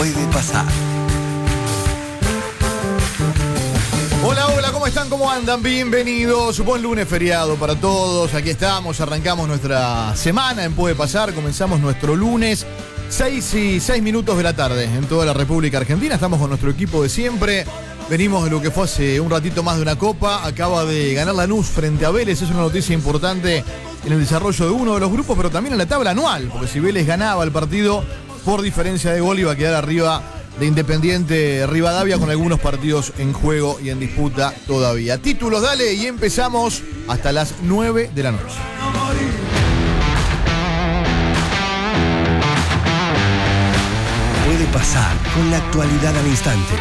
Puede pasar. Hola, hola, ¿cómo están? ¿Cómo andan? Bienvenidos. Buen lunes feriado para todos. Aquí estamos, arrancamos nuestra semana en Puede Pasar. Comenzamos nuestro lunes, 6 minutos de la tarde en toda la República Argentina. Estamos con nuestro equipo de siempre. Venimos de lo que fue hace un ratito más de una copa. Acaba de ganar Lanús frente a Vélez. Es una noticia importante en el desarrollo de uno de los grupos, pero también en la tabla anual. Porque si Vélez ganaba el partido por diferencia de gol, iba a quedar arriba de Independiente Rivadavia, con algunos partidos en juego y en disputa todavía. Títulos, dale, y empezamos hasta las 9 de la noche. Puede pasar con la actualidad al instante.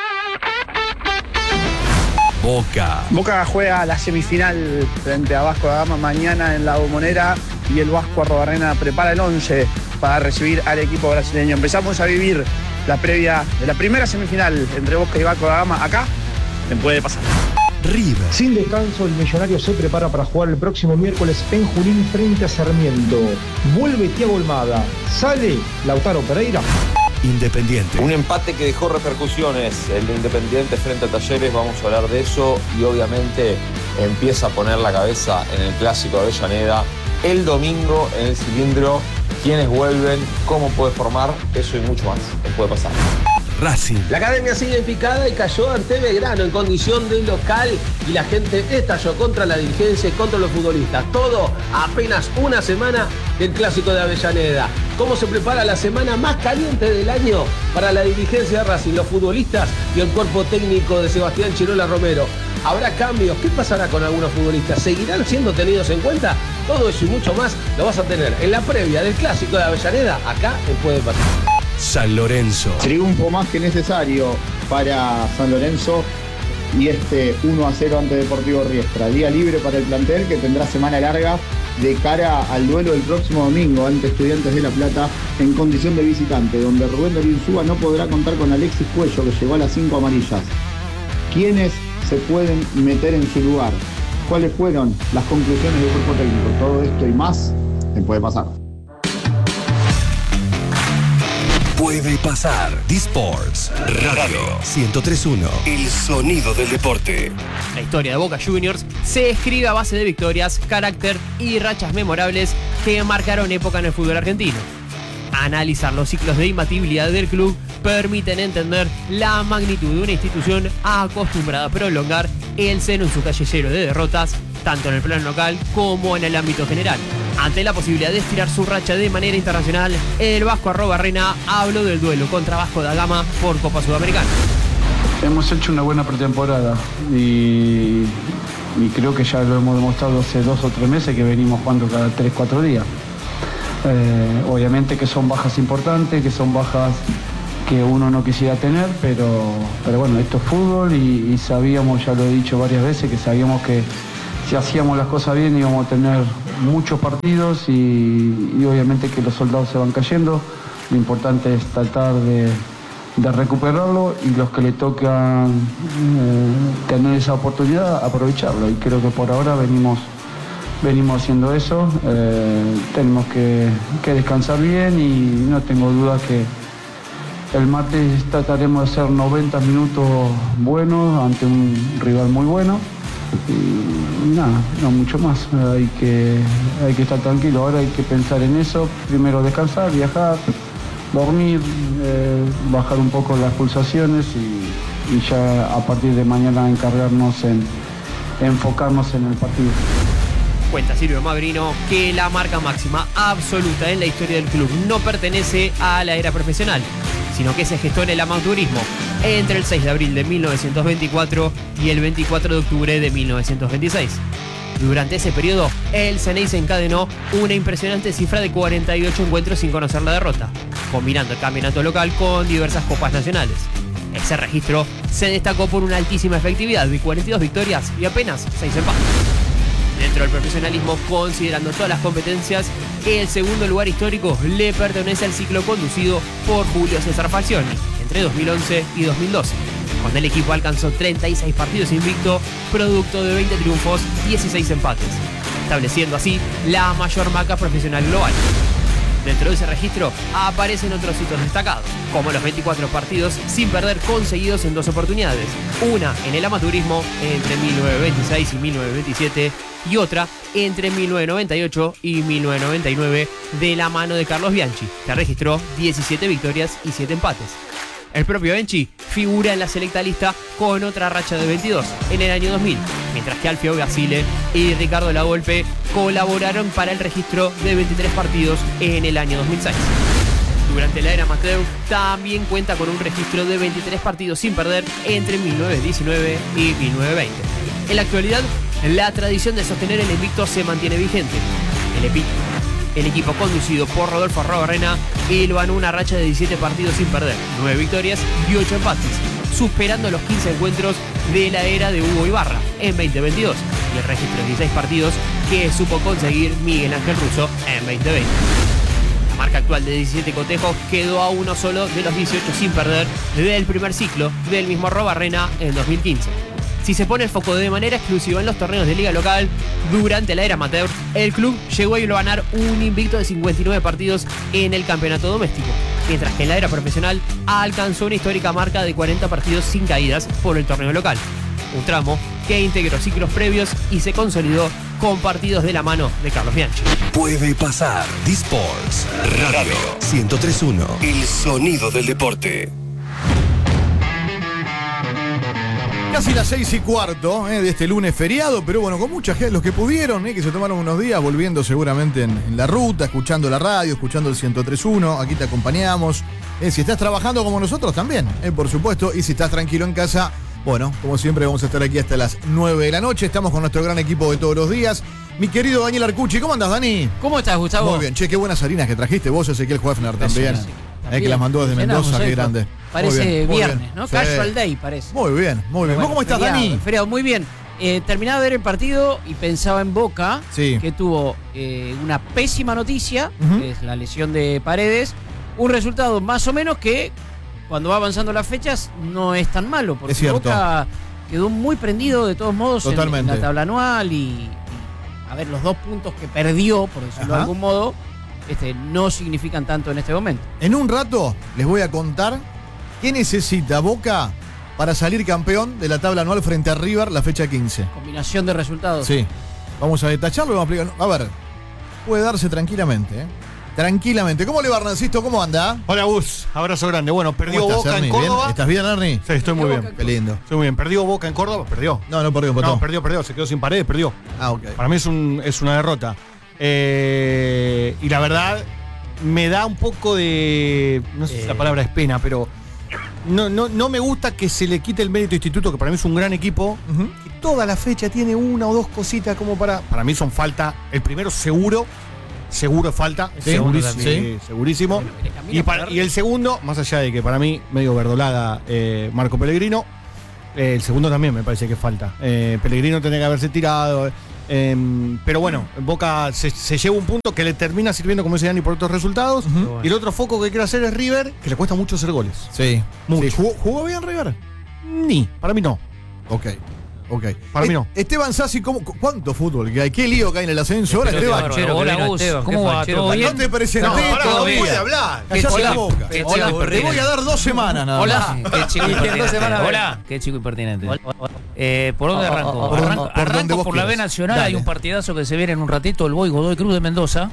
Boca juega la semifinal frente a Vasco da Gama mañana en la Bombonera, y el Vasco Arrobarrena prepara el 11 para recibir al equipo brasileño. Empezamos a vivir la previa de la primera semifinal entre Boca y Vasco da Gama acá en Puede Pasar. River. Sin descanso, el Millonario se prepara para jugar el próximo miércoles en Junín frente a Sarmiento. Vuelve Thiago Almada. Sale Lautaro Pereira. Independiente. Un empate que dejó repercusiones, el de Independiente frente a Talleres, vamos a hablar de eso, y obviamente empieza a poner la cabeza en el clásico de Avellaneda el domingo en el Cilindro. ¿Quiénes vuelven? ¿Cómo puede formar? Eso y mucho más. Puede pasar. Racing. La academia sigue en picada y cayó ante Belgrano en condición de local, y la gente estalló contra la dirigencia y contra los futbolistas. Todo a apenas una semana del clásico de Avellaneda. ¿Cómo se prepara la semana más caliente del año para la dirigencia de Racing, los futbolistas y el cuerpo técnico de Sebastián Chirola Romero? ¿Habrá cambios? ¿Qué pasará con algunos futbolistas? ¿Seguirán siendo tenidos en cuenta? Todo eso y mucho más lo vas a tener en la previa del clásico de Avellaneda, acá en Puede Pasar. San Lorenzo. Triunfo más que necesario para San Lorenzo y 1-0 ante Deportivo Riestra. Día libre para el plantel, que tendrá semana larga de cara al duelo del próximo domingo ante Estudiantes de La Plata en condición de visitante, donde Rubén Darío Insúa no podrá contar con Alexis Cuello, que llegó a las 5 amarillas. ¿Quiénes se pueden meter en su lugar? ¿Cuáles fueron las conclusiones del cuerpo técnico? Todo esto y más te puede pasar. Puede pasar. D-Sports Radio 103.1. El sonido del deporte. La historia de Boca Juniors se escribe a base de victorias, carácter y rachas memorables que marcaron época en el fútbol argentino. Analizar los ciclos de imbatibilidad del club permiten entender la magnitud de una institución acostumbrada a prolongar el seno en su callejero de derrotas, tanto en el plano local como en el ámbito general. Ante la posibilidad de estirar su racha de manera internacional, el Vasco Arrobarrena habló del duelo contra Vasco da Gama por Copa Sudamericana. Hemos hecho una buena pretemporada y creo que ya lo hemos demostrado hace 2 o 3 meses que venimos jugando cada 3-4 días. Obviamente que son bajas importantes, que son bajas que uno no quisiera tener, pero bueno, esto es fútbol y sabíamos, ya lo he dicho varias veces, que sabíamos que si hacíamos las cosas bien íbamos a tener muchos partidos y obviamente que los soldados se van cayendo. Lo importante es tratar de recuperarlo, y los que le tocan tener esa oportunidad, aprovecharlo, y creo que por ahora venimos haciendo eso. Tenemos que descansar bien, y no tengo duda que el martes trataremos de hacer 90 minutos buenos ante un rival muy bueno. Y nada, no mucho más. Hay que estar tranquilo. Ahora hay que pensar en eso. Primero descansar, viajar, dormir, bajar un poco las pulsaciones y ya a partir de mañana encargarnos en enfocarnos en el partido. Cuenta Silvio Magrino que la marca máxima absoluta en la historia del club no pertenece a la era profesional, sino que se gestó en el amateurismo entre el 6 de abril de 1924 y el 24 de octubre de 1926. Durante ese periodo, el Ceneice encadenó una impresionante cifra de 48 encuentros sin conocer la derrota, combinando el campeonato local con diversas copas nacionales. Ese registro se destacó por una altísima efectividad de 42 victorias y apenas 6 empates. Dentro del profesionalismo, considerando todas las competencias, el segundo lugar histórico le pertenece al ciclo conducido por Julio César Falcioni entre 2011 y 2012, cuando el equipo alcanzó 36 partidos invicto, producto de 20 triunfos, 16 empates, estableciendo así la mayor marca profesional global. Dentro de ese registro aparecen otros hitos destacados, como los 24 partidos sin perder conseguidos en 2 oportunidades, una en el amateurismo entre 1926 y 1927 y otra entre 1998 y 1999 de la mano de Carlos Bianchi, que registró 17 victorias y 7 empates. El propio Bianchi figura en la selecta lista con otra racha de 22 en el año 2000, mientras que Alfio Basile y Ricardo Lavolpe colaboraron para el registro de 23 partidos en el año 2006. Durante la era amateur también cuenta con un registro de 23 partidos sin perder entre 1919 y 1920. En la actualidad, la tradición de sostener el invicto se mantiene vigente. El equipo conducido por Rodolfo Arrobarrena hilvanó una racha de 17 partidos sin perder, 9 victorias y 8 empates, superando los 15 encuentros de la era de Hugo Ibarra en 2022 y el registro de 16 partidos que supo conseguir Miguel Ángel Russo en 2020. La marca actual de 17 cotejos quedó a uno solo de los 18 sin perder del primer ciclo del mismo Arrobarrena en 2015. Si se pone el foco de manera exclusiva en los torneos de liga local, durante la era amateur, el club llegó a ganar un invicto de 59 partidos en el campeonato doméstico, mientras que en la era profesional alcanzó una histórica marca de 40 partidos sin caídas por el torneo local. Un tramo que integró ciclos previos y se consolidó con partidos de la mano de Carlos Bianchi. Puede pasar. D-Sports Radio 103.1. El sonido del deporte. Casi las 6:15 de este lunes feriado, pero bueno, con mucha gente, los que pudieron, que se tomaron unos días, volviendo seguramente en la ruta, escuchando la radio, escuchando el 103.1, aquí te acompañamos. Si estás trabajando como nosotros también, por supuesto, y si estás tranquilo en casa, bueno, como siempre vamos a estar aquí hasta las 9 de la noche, estamos con nuestro gran equipo de todos los días. Mi querido Daniel Arcucci, ¿cómo andas, Dani? ¿Cómo estás, Gustavo? Muy bien, che, qué buenas harinas que trajiste vos, Ezequiel Huefner también. Sí. Que las mandó desde Mendoza, qué grande. Parece muy viernes, bien. ¿no? Sí. Casual day parece. Muy bien, muy bien. Bueno, ¿Vos cómo estás, feriado, Dani? Feriado, muy bien. Terminaba de ver el partido y pensaba en Boca, Sí. que tuvo una pésima noticia, que es la lesión de Paredes. Un resultado más o menos que, cuando va avanzando las fechas, no es tan malo, porque Es cierto. Boca quedó muy prendido de todos modos en Totalmente. la tabla anual y a ver, los 2 puntos que perdió, por decirlo de algún modo, no significan tanto en este momento. En un rato les voy a contar qué necesita Boca para salir campeón de la tabla anual frente a River la fecha 15. Combinación de resultados. Sí. Vamos a detallarlo y vamos a explicar. A ver, puede darse tranquilamente, Tranquilamente. ¿Cómo le va, Hernancito? ¿Cómo anda? Hola, Gus. Abrazo grande. Bueno, perdió ¿Cómo estás, Boca Ernie? en Córdoba. ¿Bien? ¿Estás bien, Ernie? Sí, estoy muy bien. Qué lindo. Estoy muy bien. Perdió Boca en Córdoba. Perdió. No perdió, empató. No, perdió. Se quedó sin Paredes, perdió. Ah, ok. Para mí es una derrota. Y la verdad, me da un poco de. No sé si la palabra es pena, pero. No me gusta que se le quite el mérito a Instituto, que para mí es un gran equipo. Que toda la fecha tiene una o dos cositas como para. Para mí son falta. El primero seguro falta. Sí, Segurísimo. sí. Segurísimo. Y el segundo, más allá de que para mí medio verdolada Marco Pellegrino, el segundo también me parece que falta. Pellegrino tenía que haberse tirado. Pero bueno, Boca se lleva un punto que le termina sirviendo, como dice Dani, por otros resultados. Y el otro foco que quiere hacer es River, que le cuesta mucho hacer goles. Sí. Mucho. Sí. ¿Jugó bien River? Ni, para mí no. Ok. Para mí no. Esteban Sassi, ¿cuánto fútbol que hay? ¿Qué lío que hay en el ascenso? Hola, Esteban. Hola, Gus. ¿Cómo va? ¿Todo bien? No te presentes No todavía. hablar. Callate la boca. Qué Hola, chico te voy a dar 2 semanas nada Hola. más. Qué chico impertinente. Hola. Qué chico impertinente. ¿Por dónde arranco? por donde Arranco vos por la B quieras. Nacional. Dale. Hay un partidazo que se viene en un ratito, el Godoy Cruz de Mendoza.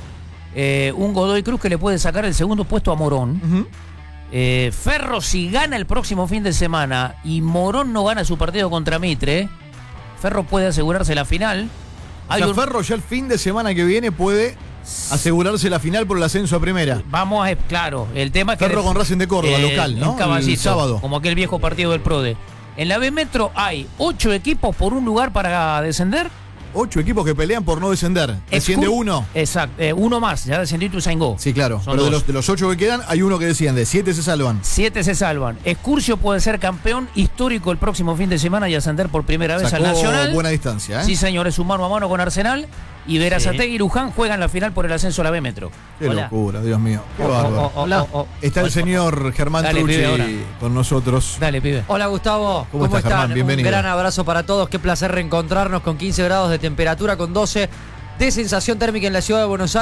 Un Godoy Cruz que le puede sacar el segundo puesto a Morón. Ferro, si gana el próximo fin de semana y Morón no gana su partido contra Mitre, Ferro puede asegurarse la final. Ferro ya el fin de semana que viene puede asegurarse la final por el ascenso a primera. Vamos a, claro, el tema es que Ferro con Racing de Córdoba, local, ¿no? En Caballito, El sábado. como aquel viejo partido del PRODE. En la B Metro hay 8 equipos por un lugar para descender. 8 equipos que pelean por no descender. Desciende uno. Exacto, uno más, ya descendió Ituzaingó. Sí, claro. Son Pero dos. de los 8 que quedan, hay uno que desciende. 7 se salvan. 7 se salvan. Excursio puede ser campeón histórico el próximo fin de semana y ascender por primera vez Sacó al Nacional. buena distancia, Sí, señor, es un mano a mano con Arsenal. Y Berazategui y Luján juegan la final por el ascenso a la B Metro. Qué locura, Dios mío. Qué bárbaro. Hola. Está el señor Germán Dale, Trucci pibe, ahora. con nosotros. Dale, pibe. Hola Gustavo, ¿Cómo estás, Germán? Bienvenido. Un gran abrazo para todos, qué placer reencontrarnos con 15 grados de temperatura, con 12 de sensación térmica en la ciudad de Buenos Aires.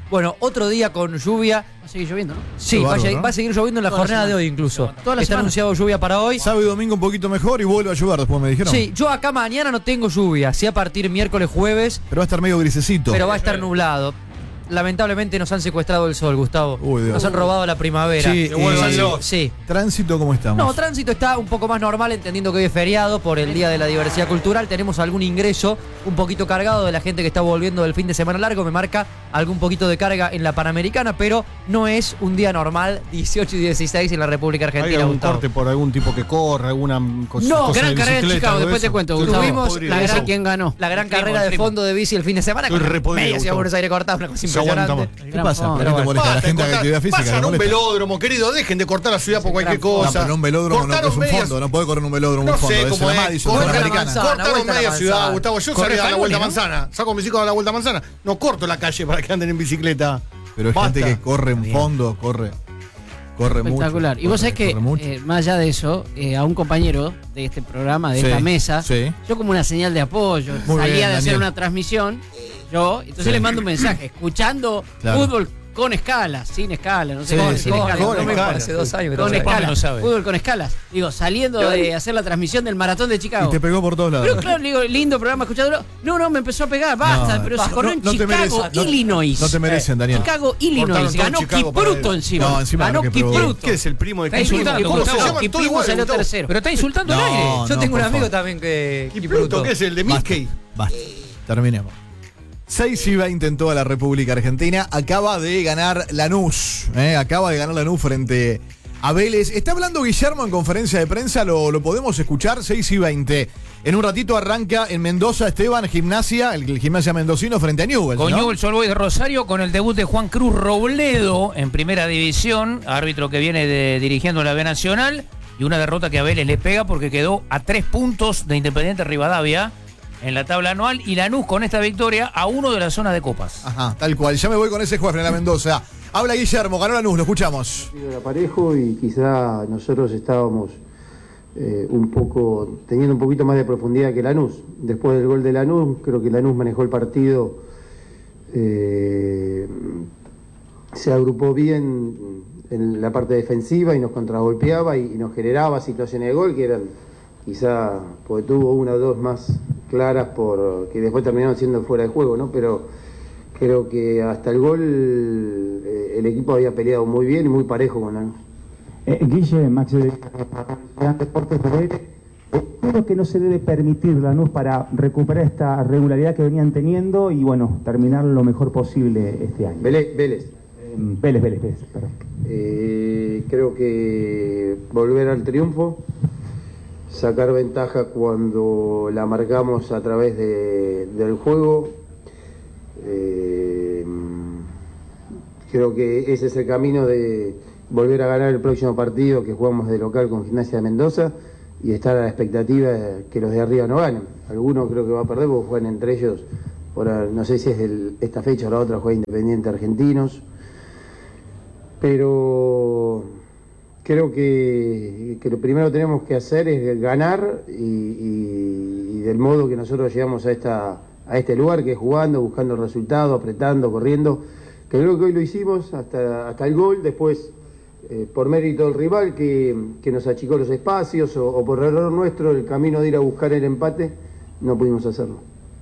Bueno, otro día con lluvia. Va a seguir lloviendo, ¿no? Sí, va a seguir lloviendo en la jornada de hoy incluso. Está anunciado lluvia para hoy. Sábado y domingo un poquito mejor y vuelve a llover, después me dijeron. Sí, yo acá mañana no tengo lluvia, sí a partir miércoles, jueves. Pero va a estar medio grisecito. Pero va a estar nublado. Lamentablemente nos han secuestrado el sol, Gustavo. Uy, Dios. Nos han robado la primavera. Sí, sí. ¿Tránsito cómo estamos? No, tránsito está un poco más normal, entendiendo que hoy es feriado por el Día de la Diversidad Cultural. Tenemos algún ingreso un poquito cargado de la gente que está volviendo del fin de semana largo. Me marca algún poquito de carga en la Panamericana, pero no es un día normal, 18 y 16 en la República Argentina. ¿Hay algún Gustavo. corte por algún tipo que corre, alguna cosa? No, cosa gran de carrera en bicicleta, Chicago, algo de después te eso? cuento, Gustavo. Tuvimos quién ganó. la gran carrera de fondo de bici el fin de semana con media ciudad de Buenos Aires cortada, una cosa impresionante. ¿Qué pasa? ¿Por qué te molesta la gente de actividad física? Pasan ¿No un molesta? velódromo, querido, dejen de cortar la ciudad por cualquier No, cosa. pero en un velódromo no Cortaron es un medias- fondo, no puede correr en un velódromo No un fondo, sé es cómo la es. Madison, Corre la la Americana. manzana, cortaron vuelta a la media manzana. ciudad, Gustavo. Yo Corre salí a dar la vuelta a Falconi, ¿no? manzana. Saco a mis hijos a dar la vuelta a manzana. No corto la calle para que anden en bicicleta. Pero hay gente que corre en fondo, corre mucho. Espectacular. Y vos sabés que, corre mucho. más allá de eso, a un compañero de este programa, de Sí, esta mesa, sí. yo como una señal de apoyo, Muy salía bien, de hacer Daniel. una transmisión, entonces Sí. le mando un mensaje, escuchando Claro. fútbol con escalas, sin escalas, no sé Sí, cómo, sí, sin con escalas, no me escalas, hace 2 años que con no sabe. escalas, No sabe. fútbol con escalas. Digo, saliendo de hacer la transmisión del maratón de Chicago. Y te pegó por todos lados. Pero claro, le digo, lindo programa, escuchándolo. No, me empezó a pegar, basta, No, pero se corrió en no te Chicago, merecen, no- Illinois. no te merecen, Daniel. Chicago, Illinois. Cortaron todo Ganó Chicago para Kipruto él. encima. No, encima Ganó ganó Kipruto. Kipruto. ¿Qué es el primo de Está Kipruto? insultando, ¿Cómo se Gustavo. llaman? Todo Kipruto igual, salió Gustavo. tercero. Pero está insultando al No, aire. Yo no, tengo un por amigo favor. también que. Kipruto, ¿qué es el de Mickey? Basta. Terminemos. 6:20 en toda la República Argentina. Acaba de ganar Lanús. Acaba de ganar Lanús frente a Vélez. Está hablando Guillermo en conferencia de prensa. Lo podemos escuchar. 6:20. En un ratito arranca en Mendoza, Esteban, Gimnasia, el Gimnasia mendocino frente a Newell's, Con ¿no? Newell's Old Boys de Rosario, con el debut de Juan Cruz Robledo en primera división, árbitro que viene dirigiendo la B Nacional, y una derrota que a Vélez le pega porque quedó a 3 puntos de Independiente Rivadavia en la tabla anual, y Lanús con esta victoria a 1 de la zona de copas. Ajá, tal cual. Ya me voy con ese juez frente a Mendoza. Habla Guillermo, ganó Lanús, lo escuchamos. Era parejo y quizá nosotros estábamos teniendo un poquito más de profundidad que Lanús. Después del gol de Lanús, creo que Lanús manejó el partido, se agrupó bien en la parte defensiva y nos contragolpeaba y nos generaba situaciones de gol que eran quizá, porque tuvo una o dos más claras que después terminaron siendo fuera de juego, ¿no? Pero creo que hasta el gol el equipo había peleado muy bien y muy parejo con Lanús. Guille, Max de Deportes creo que no se debe permitir Lanús para recuperar esta regularidad que venían teniendo y bueno, terminar lo mejor posible este año. Vélez. Vélez, perdón. Creo que volver al triunfo, sacar ventaja cuando la marcamos a través del juego. Creo que ese es el camino de volver a ganar el próximo partido que jugamos de local con Gimnasia de Mendoza y estar a la expectativa de que los de arriba no ganen. Algunos creo que va a perder porque juegan entre ellos, no sé si es esta fecha o la otra, juega Independiente Argentinos, pero creo que lo primero que tenemos que hacer es ganar y del modo que nosotros llegamos a este lugar, que es jugando, buscando el resultado, apretando, corriendo, que creo que hoy lo hicimos hasta el gol, después por mérito del rival que nos achicó los espacios o por error nuestro el camino de ir a buscar el empate, no pudimos hacerlo.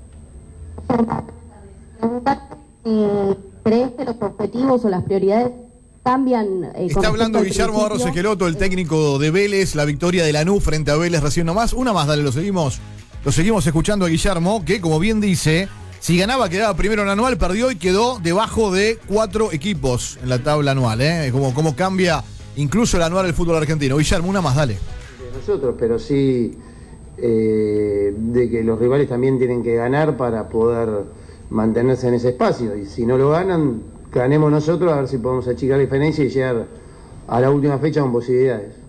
¿Crees que los objetivos o las prioridades cambian? Está hablando Guillermo Barros Esqueloto, el técnico de Vélez, la victoria de Lanús frente a Vélez recién nomás. Una más, dale, lo seguimos escuchando a Guillermo, que como bien dice, si ganaba quedaba primero en anual, perdió y quedó debajo de 4 equipos en la tabla anual, Como cambia incluso el anual del fútbol argentino. Guillermo, una más, dale. Nosotros, pero sí de que los rivales también tienen que ganar para poder mantenerse en ese espacio, y si no lo ganan, ganemos nosotros a ver si podemos achicar la diferencia y llegar a la última fecha con posibilidades.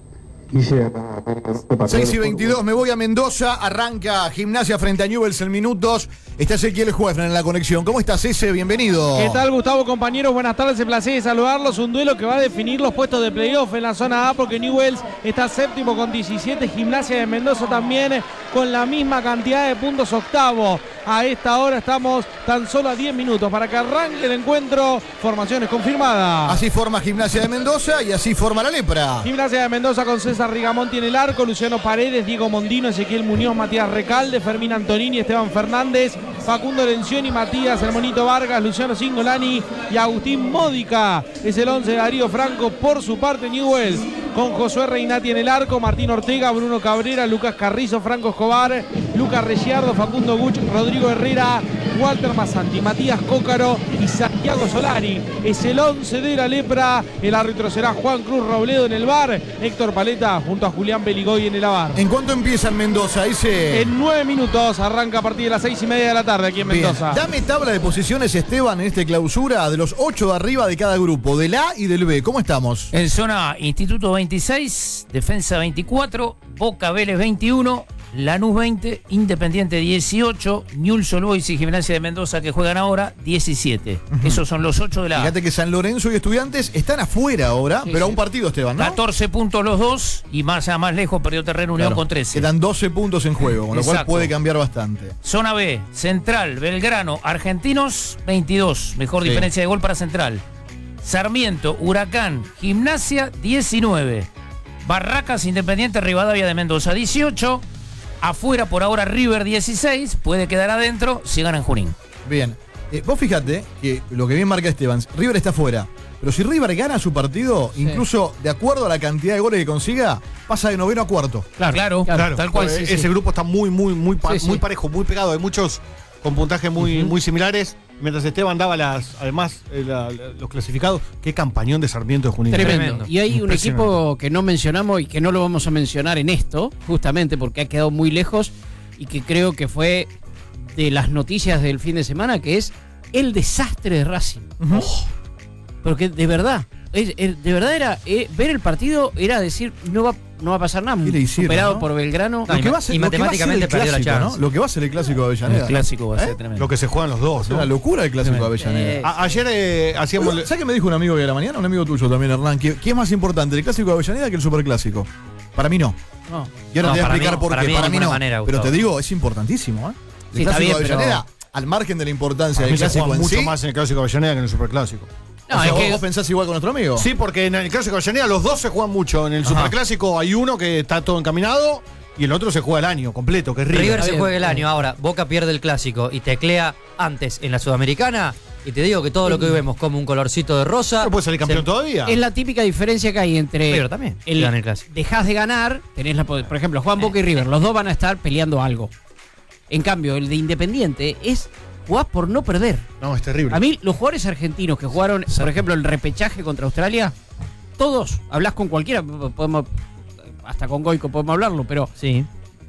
6:22, me voy a Mendoza, arranca Gimnasia frente a Newell's en minutos. Está Ezequiel Juefner en la conexión. ¿Cómo estás, Eze? Bienvenido. ¿Qué tal, Gustavo, compañeros? Buenas tardes, el placer de saludarlos. Un duelo que va a definir los puestos de playoff en la zona A, porque Newell's está séptimo con 17, Gimnasia de Mendoza también con la misma cantidad de puntos, octavo. A esta hora estamos tan solo a 10 minutos para que arranque el encuentro. Formaciones confirmadas. Así forma Gimnasia de Mendoza y así forma la Lepra. Gimnasia de Mendoza con César Rigamonti en el arco, Luciano Paredes, Diego Mondino, Ezequiel Muñoz, Matías Recalde, Fermín Antonini, Esteban Fernández, Facundo Lencioni, Matías Hermonito Vargas, Luciano Cingolani y Agustín Módica. Es el 11 de Darío Franco. Por su parte, Newell's con Josué Reinati en el arco, Martín Ortega, Bruno Cabrera, Lucas Carrizo, Franco Escobar, Lucas Reggiardo, Facundo Guch, Rodrigo Herrera, Walter Masanti, Matías Cócaro y Santiago Solari. Es el 11 de la Lepra. El árbitro será Juan Cruz Robledo en el VAR, Héctor Paleta junto a Julián Beligoy en el AVAR. ¿En cuánto empieza en Mendoza, Eze? En 9 minutos, arranca a partir de las 6:30 de la tarde aquí en Mendoza. Bien. Dame tabla de posiciones, Esteban, en esta clausura de los 8 de arriba de cada grupo, del A y del B. ¿Cómo estamos? En zona A, Instituto 26, Defensa 24, Boca Vélez 21, Lanús 20, Independiente 18, Newell's Old Boys y Gimnasia de Mendoza, que juegan ahora, 17. Esos son los 8 de la A. Fíjate que San Lorenzo y Estudiantes están afuera ahora, Sí, pero a sí. un partido, Esteban, ¿no? 14 puntos los dos y más a más lejos perdió terreno Unión Claro, con 13. quedan 12 puntos en juego, con lo cual Exacto. puede cambiar bastante. Zona B, Central, Belgrano, Argentinos 22, mejor Sí. diferencia de gol para Central. Sarmiento, Huracán, Gimnasia 19. Barracas, Independiente, Rivadavia de Mendoza 18. Afuera por ahora River 16, puede quedar adentro si gana en Junín. Bien, vos fíjate que lo que bien marca Esteban, River está fuera. Pero si River gana su partido, incluso de acuerdo a la cantidad de goles que consiga, pasa de noveno a cuarto. Claro, tal cual. Pues ese grupo está muy Sí. parejo, muy pegado. Hay muchos con puntajes muy similares. Mientras Esteban daba los clasificados, qué campañón de Sarmiento de Junín. Tremendo. Y hay un Impresionante. equipo que no mencionamos y que no lo vamos a mencionar en esto, justamente porque ha quedado muy lejos y que creo que fue de las noticias del fin de semana, que es el desastre de Racing. Porque de verdad era ver el partido, era decir, no va a pasar nada. ¿Qué le hicieron, Superado no? por Belgrano. Lo que va a ser, matemáticamente perdió la chance. Lo que va a ser el clásico de Avellaneda. El clásico va a ser tremendo. Lo que se juegan los dos, Es ¿no? una locura el clásico de Avellaneda. Ayer hacíamos. ¿Sabes qué me dijo un amigo de la mañana? Un amigo tuyo también, Hernán. ¿Qué es más importante, el clásico de Avellaneda que el superclásico? Para mí no. No. Y ahora te voy a explicar por qué. para mí de Para mí ninguna no. manera, Pero Gustavo. te digo, es importantísimo, ¿eh? El Sí, está clásico bien, de Avellaneda, al margen de la importancia Para del mí se clásico juega en mucho sí. más en el clásico de Avellaneda que en el superclásico. No, O sea, es que- ¿vos pensás igual con nuestro amigo? Sí, porque en el clásico de Avellaneda los dos se juegan mucho. En el superclásico hay uno que está todo encaminado y el otro se juega el año completo, que es River. River se bien, juega el está año, ahora Boca pierde el clásico y teclea antes en la Sudamericana. Y te digo que todo lo que hoy vemos como un colorcito de rosa. No puede salir campeón se- todavía. Es la típica diferencia que hay entre River también gana el clásico. dejás de ganar, tenés por ejemplo, Juan Boca y River, los dos van a estar peleando algo. En cambio, el de Independiente es jugás por no perder. No, es terrible. A mí, los jugadores argentinos que jugaron, por ejemplo, el repechaje contra Australia, todos, hablás con cualquiera, podemos, hasta con Goico podemos hablarlo, pero Sí.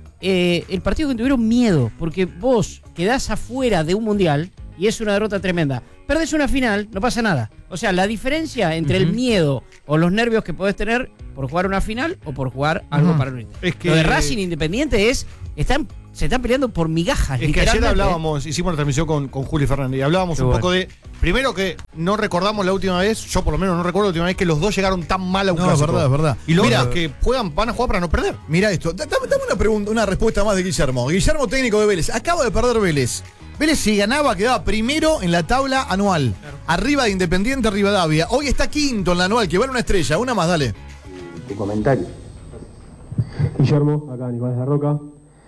el partido que tuvieron miedo, porque vos quedás afuera de un mundial y es una derrota tremenda. Perdés una final, no pasa nada. O sea, la diferencia entre el miedo o los nervios que podés tener por jugar una final o por jugar algo para unirte. Es que- Lo de Racing Independiente es, se están peleando por migajas. Es que ayer literalmente. hablábamos, hicimos una transmisión con Juli Fernández y hablábamos Qué un bueno. poco de. Primero que no recordamos la última vez, yo por lo menos no recuerdo la última vez que los dos llegaron tan mal a un No, es clásico. verdad, es verdad. Y los Mira, otros que van a jugar para no perder. Mira esto. Dame una pregunta, una respuesta más de Guillermo. Guillermo, técnico de Vélez. Acaba de perder Vélez. Vélez, si ganaba, quedaba primero en la tabla anual. Arriba de Independiente Rivadavia. Hoy está quinto en la anual, que vale una estrella. Una más, dale. Tu comentario. Guillermo, acá Nicolás La Roca.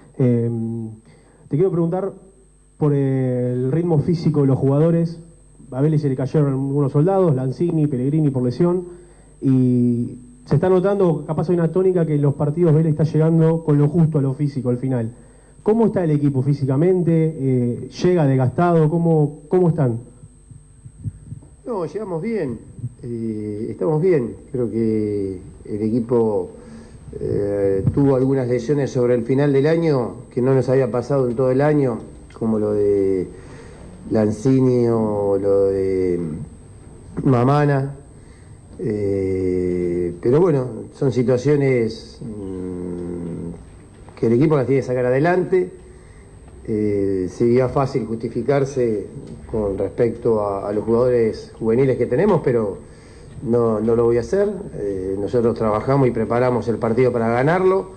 Te quiero preguntar por el ritmo físico de los jugadores. A Vélez se le cayeron algunos soldados, Lanzini, Pellegrini por lesión. Y se está notando, capaz hay una tónica que en los partidos Vélez está llegando con lo justo a lo físico al final. ¿Cómo está el equipo físicamente? ¿Llega desgastado? ¿Cómo están? No, llegamos bien. Estamos bien. Creo que el equipo tuvo algunas lesiones sobre el final del año que no nos había pasado en todo el año, como lo de Lanzini o lo de Mamana. Pero bueno, son situaciones que el equipo las tiene que sacar adelante. Sería fácil justificarse con respecto a los jugadores juveniles que tenemos, pero no lo voy a hacer. Nosotros trabajamos y preparamos el partido para ganarlo.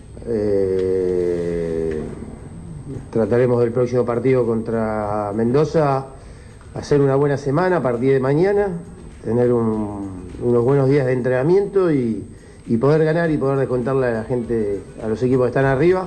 Trataremos del próximo partido contra Mendoza hacer una buena semana a partir de mañana, tener unos buenos días de entrenamiento y poder ganar y poder descontarle a la gente, a los equipos que están arriba.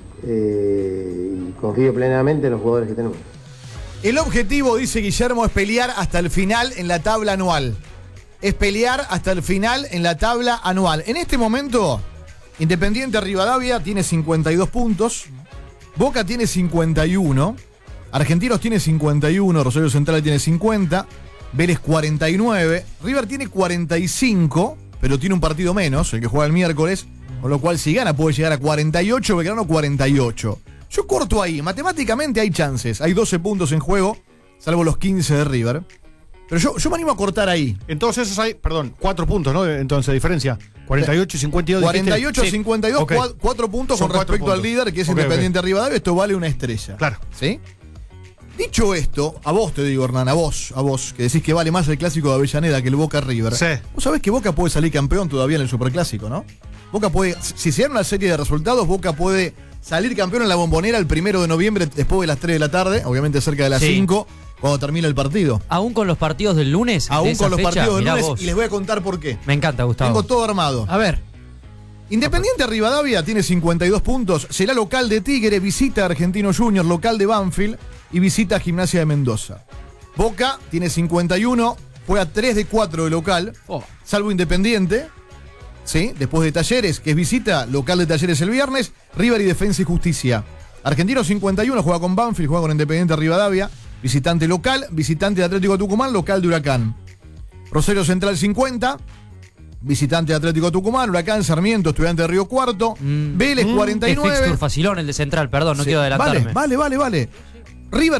Y confío plenamente en los jugadores que tenemos. El objetivo, dice Guillermo, es pelear hasta el final en la tabla anual. Es pelear hasta el final en la tabla anual. En este momento, Independiente Rivadavia tiene 52 puntos, Boca tiene 51, Argentinos tiene 51, Rosario Central tiene 50, Vélez 49, River tiene 45, pero tiene un partido menos, el que juega el miércoles, con lo cual si gana puede llegar a 48, Belgrano 48. Yo corto ahí, matemáticamente hay chances, hay 12 puntos en juego, salvo los 15 de River. Pero yo me animo a cortar ahí. Entonces esos hay, 4 puntos, ¿no? Entonces, diferencia. 48 y 52. 48 dijiste. 52, Okay. 4 puntos Son con respecto 4 al puntos. líder, que es Okay, Independiente Rivadavia. Esto vale una estrella. Claro. ¿Sí? Dicho esto, a vos te digo, Hernán, a vos, que decís que vale más el clásico de Avellaneda que el Boca River. Sí. Vos sabés que Boca puede salir campeón todavía en el Superclásico, ¿no? Boca puede, si se dan una serie de resultados, Boca puede salir campeón en la Bombonera el 1 de noviembre después de las 3 de la tarde, obviamente cerca de las 5. Cuando termina el partido. Aún con los partidos del lunes. Aún de esa con los fecha, partidos del mirá lunes. vos. Y les voy a contar por qué. Me encanta, Gustavo. Tengo todo armado. A ver. Independiente Rivadavia tiene 52 puntos. Será local de Tigre, visita a Argentino Junior, local de Banfield y visita a Gimnasia de Mendoza. Boca tiene 51, juega 3 de 4 de local, salvo Independiente. ¿Sí? Después de Talleres, que es visita, local de Talleres el viernes, River y Defensa y Justicia. Argentino 51, juega con Banfield, juega con Independiente Rivadavia. Visitante local, visitante de Atlético Tucumán, local de Huracán. Rosario Central 50, visitante de Atlético Tucumán, Huracán, Sarmiento, Estudiante de Río Cuarto, Vélez 49. Es fixture facilón el de Central, perdón, no Sí, quiero adelantarme. Vale. River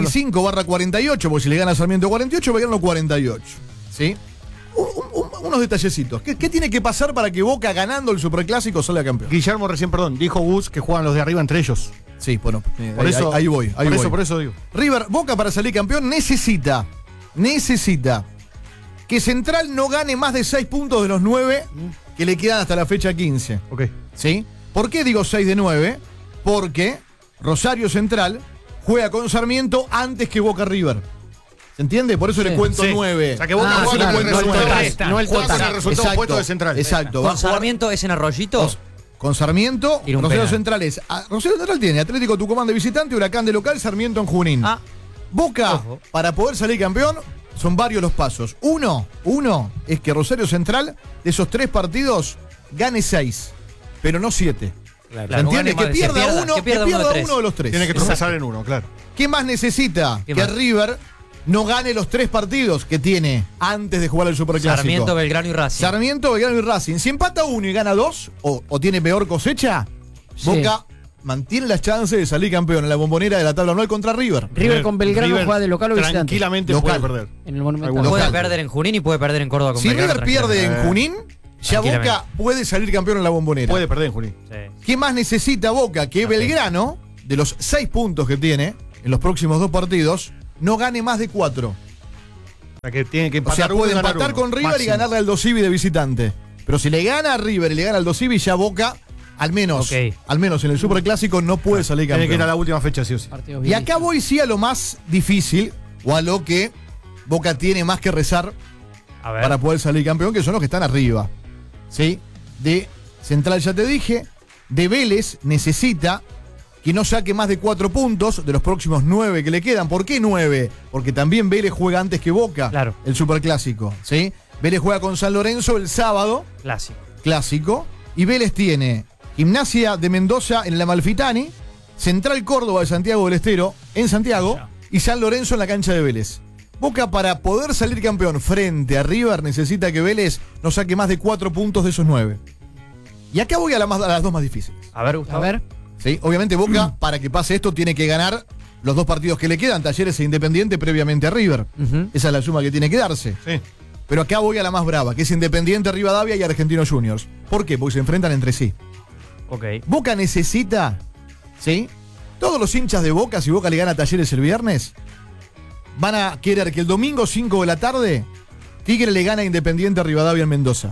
45/48, porque si le gana a Sarmiento 48, Belgrano 48. ¿Sí? Unos detallecitos. ¿Qué tiene que pasar para que Boca ganando el Superclásico salga campeón? Guillermo recién, dijo Gus que juegan los de arriba entre ellos. Sí, bueno, ahí voy. Por eso digo. River, Boca para salir campeón necesita que Central no gane más de 6 puntos de los 9 que le quedan hasta la fecha 15. Ok. ¿Sí? ¿Por qué digo 6 de 9? Porque Rosario Central juega con Sarmiento antes que Boca River. ¿Se entiende? Por eso le cuento 9. O sea que Boca juega con el resultado. No el resultado opuesto de Central. Exacto. ¿Con Sarmiento es en Arroyito? Con Sarmiento, Tira un Rosario penal. Central es. Rosario Central tiene Atlético Tucumán de visitante, Huracán de local, Sarmiento en Junín. Boca, para poder salir campeón, son varios los pasos. Uno es que Rosario Central, de esos 3 partidos, gane 6, pero no 7. Claro. ¿Se entiende? Que pierda uno de los 3. Tiene que tropezar en uno, claro. ¿Qué más necesita? Que River no gane los 3 partidos que tiene antes de jugar el Superclásico. Sarmiento, Belgrano y Racing. Sarmiento, Belgrano y Racing. Si empata 1 y gana 2, o tiene peor cosecha, Boca mantiene las chances de salir campeón en la Bombonera de la tabla anual contra River. River con Belgrano juega de local o visitante. Tranquilamente puede perder. En el Monumental. Puede perder en Junín y puede perder en Córdoba con Si Belgrano, River pierde en Junín, ya Boca puede salir campeón en la Bombonera. Puede perder en Junín. ¿Qué más necesita Boca? Que Belgrano, de los 6 puntos que tiene en los próximos 2 partidos, no gane más de 4. O sea que tiene que O sea, empatar puede uno y ganar empatar uno. con River Máximo. y ganarle al Dosivi de visitante. Pero si le gana a River y le gana al Dosivi, ya Boca, al menos en el Superclásico, no puede salir campeón. Tiene que ir a la última fecha, sí o sí. Y acá voy sí a lo más difícil, o a lo que Boca tiene más que rezar para poder salir campeón, que son los que están arriba. ¿Sí? De Central ya te dije, de Vélez necesita que no saque más de 4 puntos de los próximos 9 que le quedan. ¿Por qué 9? Porque también Vélez juega antes que Boca, el Superclásico. ¿Sí? Vélez juega con San Lorenzo el sábado. Clásico. Y Vélez tiene Gimnasia de Mendoza en el Amalfitani, Central Córdoba de Santiago del Estero en Santiago y San Lorenzo en la cancha de Vélez. Boca, para poder salir campeón frente a River, necesita que Vélez no saque más de 4 puntos de esos 9. Y acá voy a las 2 más difíciles. A ver, Gustavo. ¿Sí? Obviamente Boca, para que pase esto, tiene que ganar los 2 partidos que le quedan, Talleres e Independiente, previamente a River. Esa es la suma que tiene que darse. Pero acá voy a la más brava, que es Independiente Rivadavia y Argentinos Juniors. ¿Por qué? Porque se enfrentan entre sí. Ok. Boca necesita, ¿sí? Todos los hinchas de Boca, si Boca le gana a Talleres el viernes, van a querer que el domingo 5 de la tarde Tigre le gane a Independiente Rivadavia en Mendoza.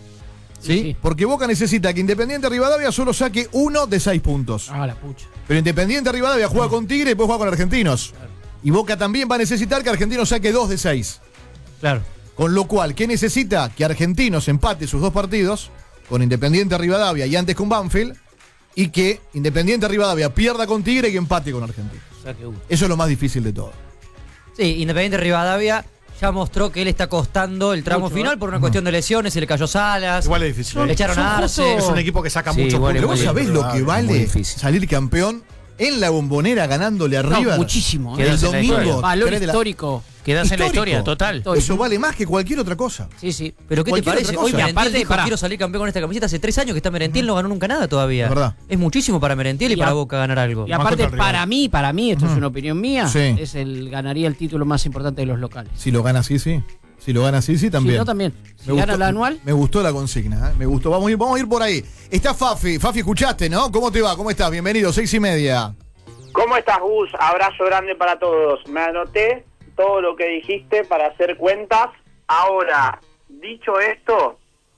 ¿Sí? Porque Boca necesita que Independiente Rivadavia solo saque 1 de 6 puntos. Ah, la pucha. Pero Independiente Rivadavia juega con Tigre y después juega con Argentinos. Y Boca también va a necesitar que Argentinos saque 2 de 6. Claro. Con lo cual, ¿qué necesita? Que Argentinos empate sus 2 partidos con Independiente Rivadavia y antes con Banfield, y que Independiente Rivadavia pierda con Tigre y empate con Argentinos. Eso es lo más difícil de todo. Sí, Independiente Rivadavia ya mostró que él está costando el tramo Mucho, final por una cuestión de lesiones, se le cayó Salas. Igual es difícil. Le echaron a Arce. Es un equipo que saca Sí, mucho igual puntos. Pero vos sabés lo que vale salir campeón en la Bombonera ganándole a River. Muchísimo. El domingo. Valor 3 de la- histórico. Quedás en la historia, total. Eso vale más que cualquier otra cosa. Sí, sí. Pero ¿qué te Cualquier parece? otra Hoy cosa. Merentiel Aparte, dijo, pará. quiero salir campeón con esta camiseta. Hace 3 años que está Merentiel, no ganó nunca nada todavía. Es verdad. Es muchísimo para Merentiel y para Boca ganar algo. Y aparte, para mí, esto es una opinión mía, Sí. ganaría el título más importante de los locales. Si lo gana así, sí. Si lo gana así, sí, también. Si no, también. Si Me gana gustó- la anual. Me gustó la consigna, ¿eh? Me gustó. Vamos a ir por ahí. Está Fafi. Fafi, escuchaste, ¿no? ¿Cómo te va? ¿Cómo estás? Bienvenido, 6:30. ¿Cómo estás, Gus? Abrazo grande para todos. Me anoté todo lo que dijiste para hacer cuentas. Ahora, dicho esto,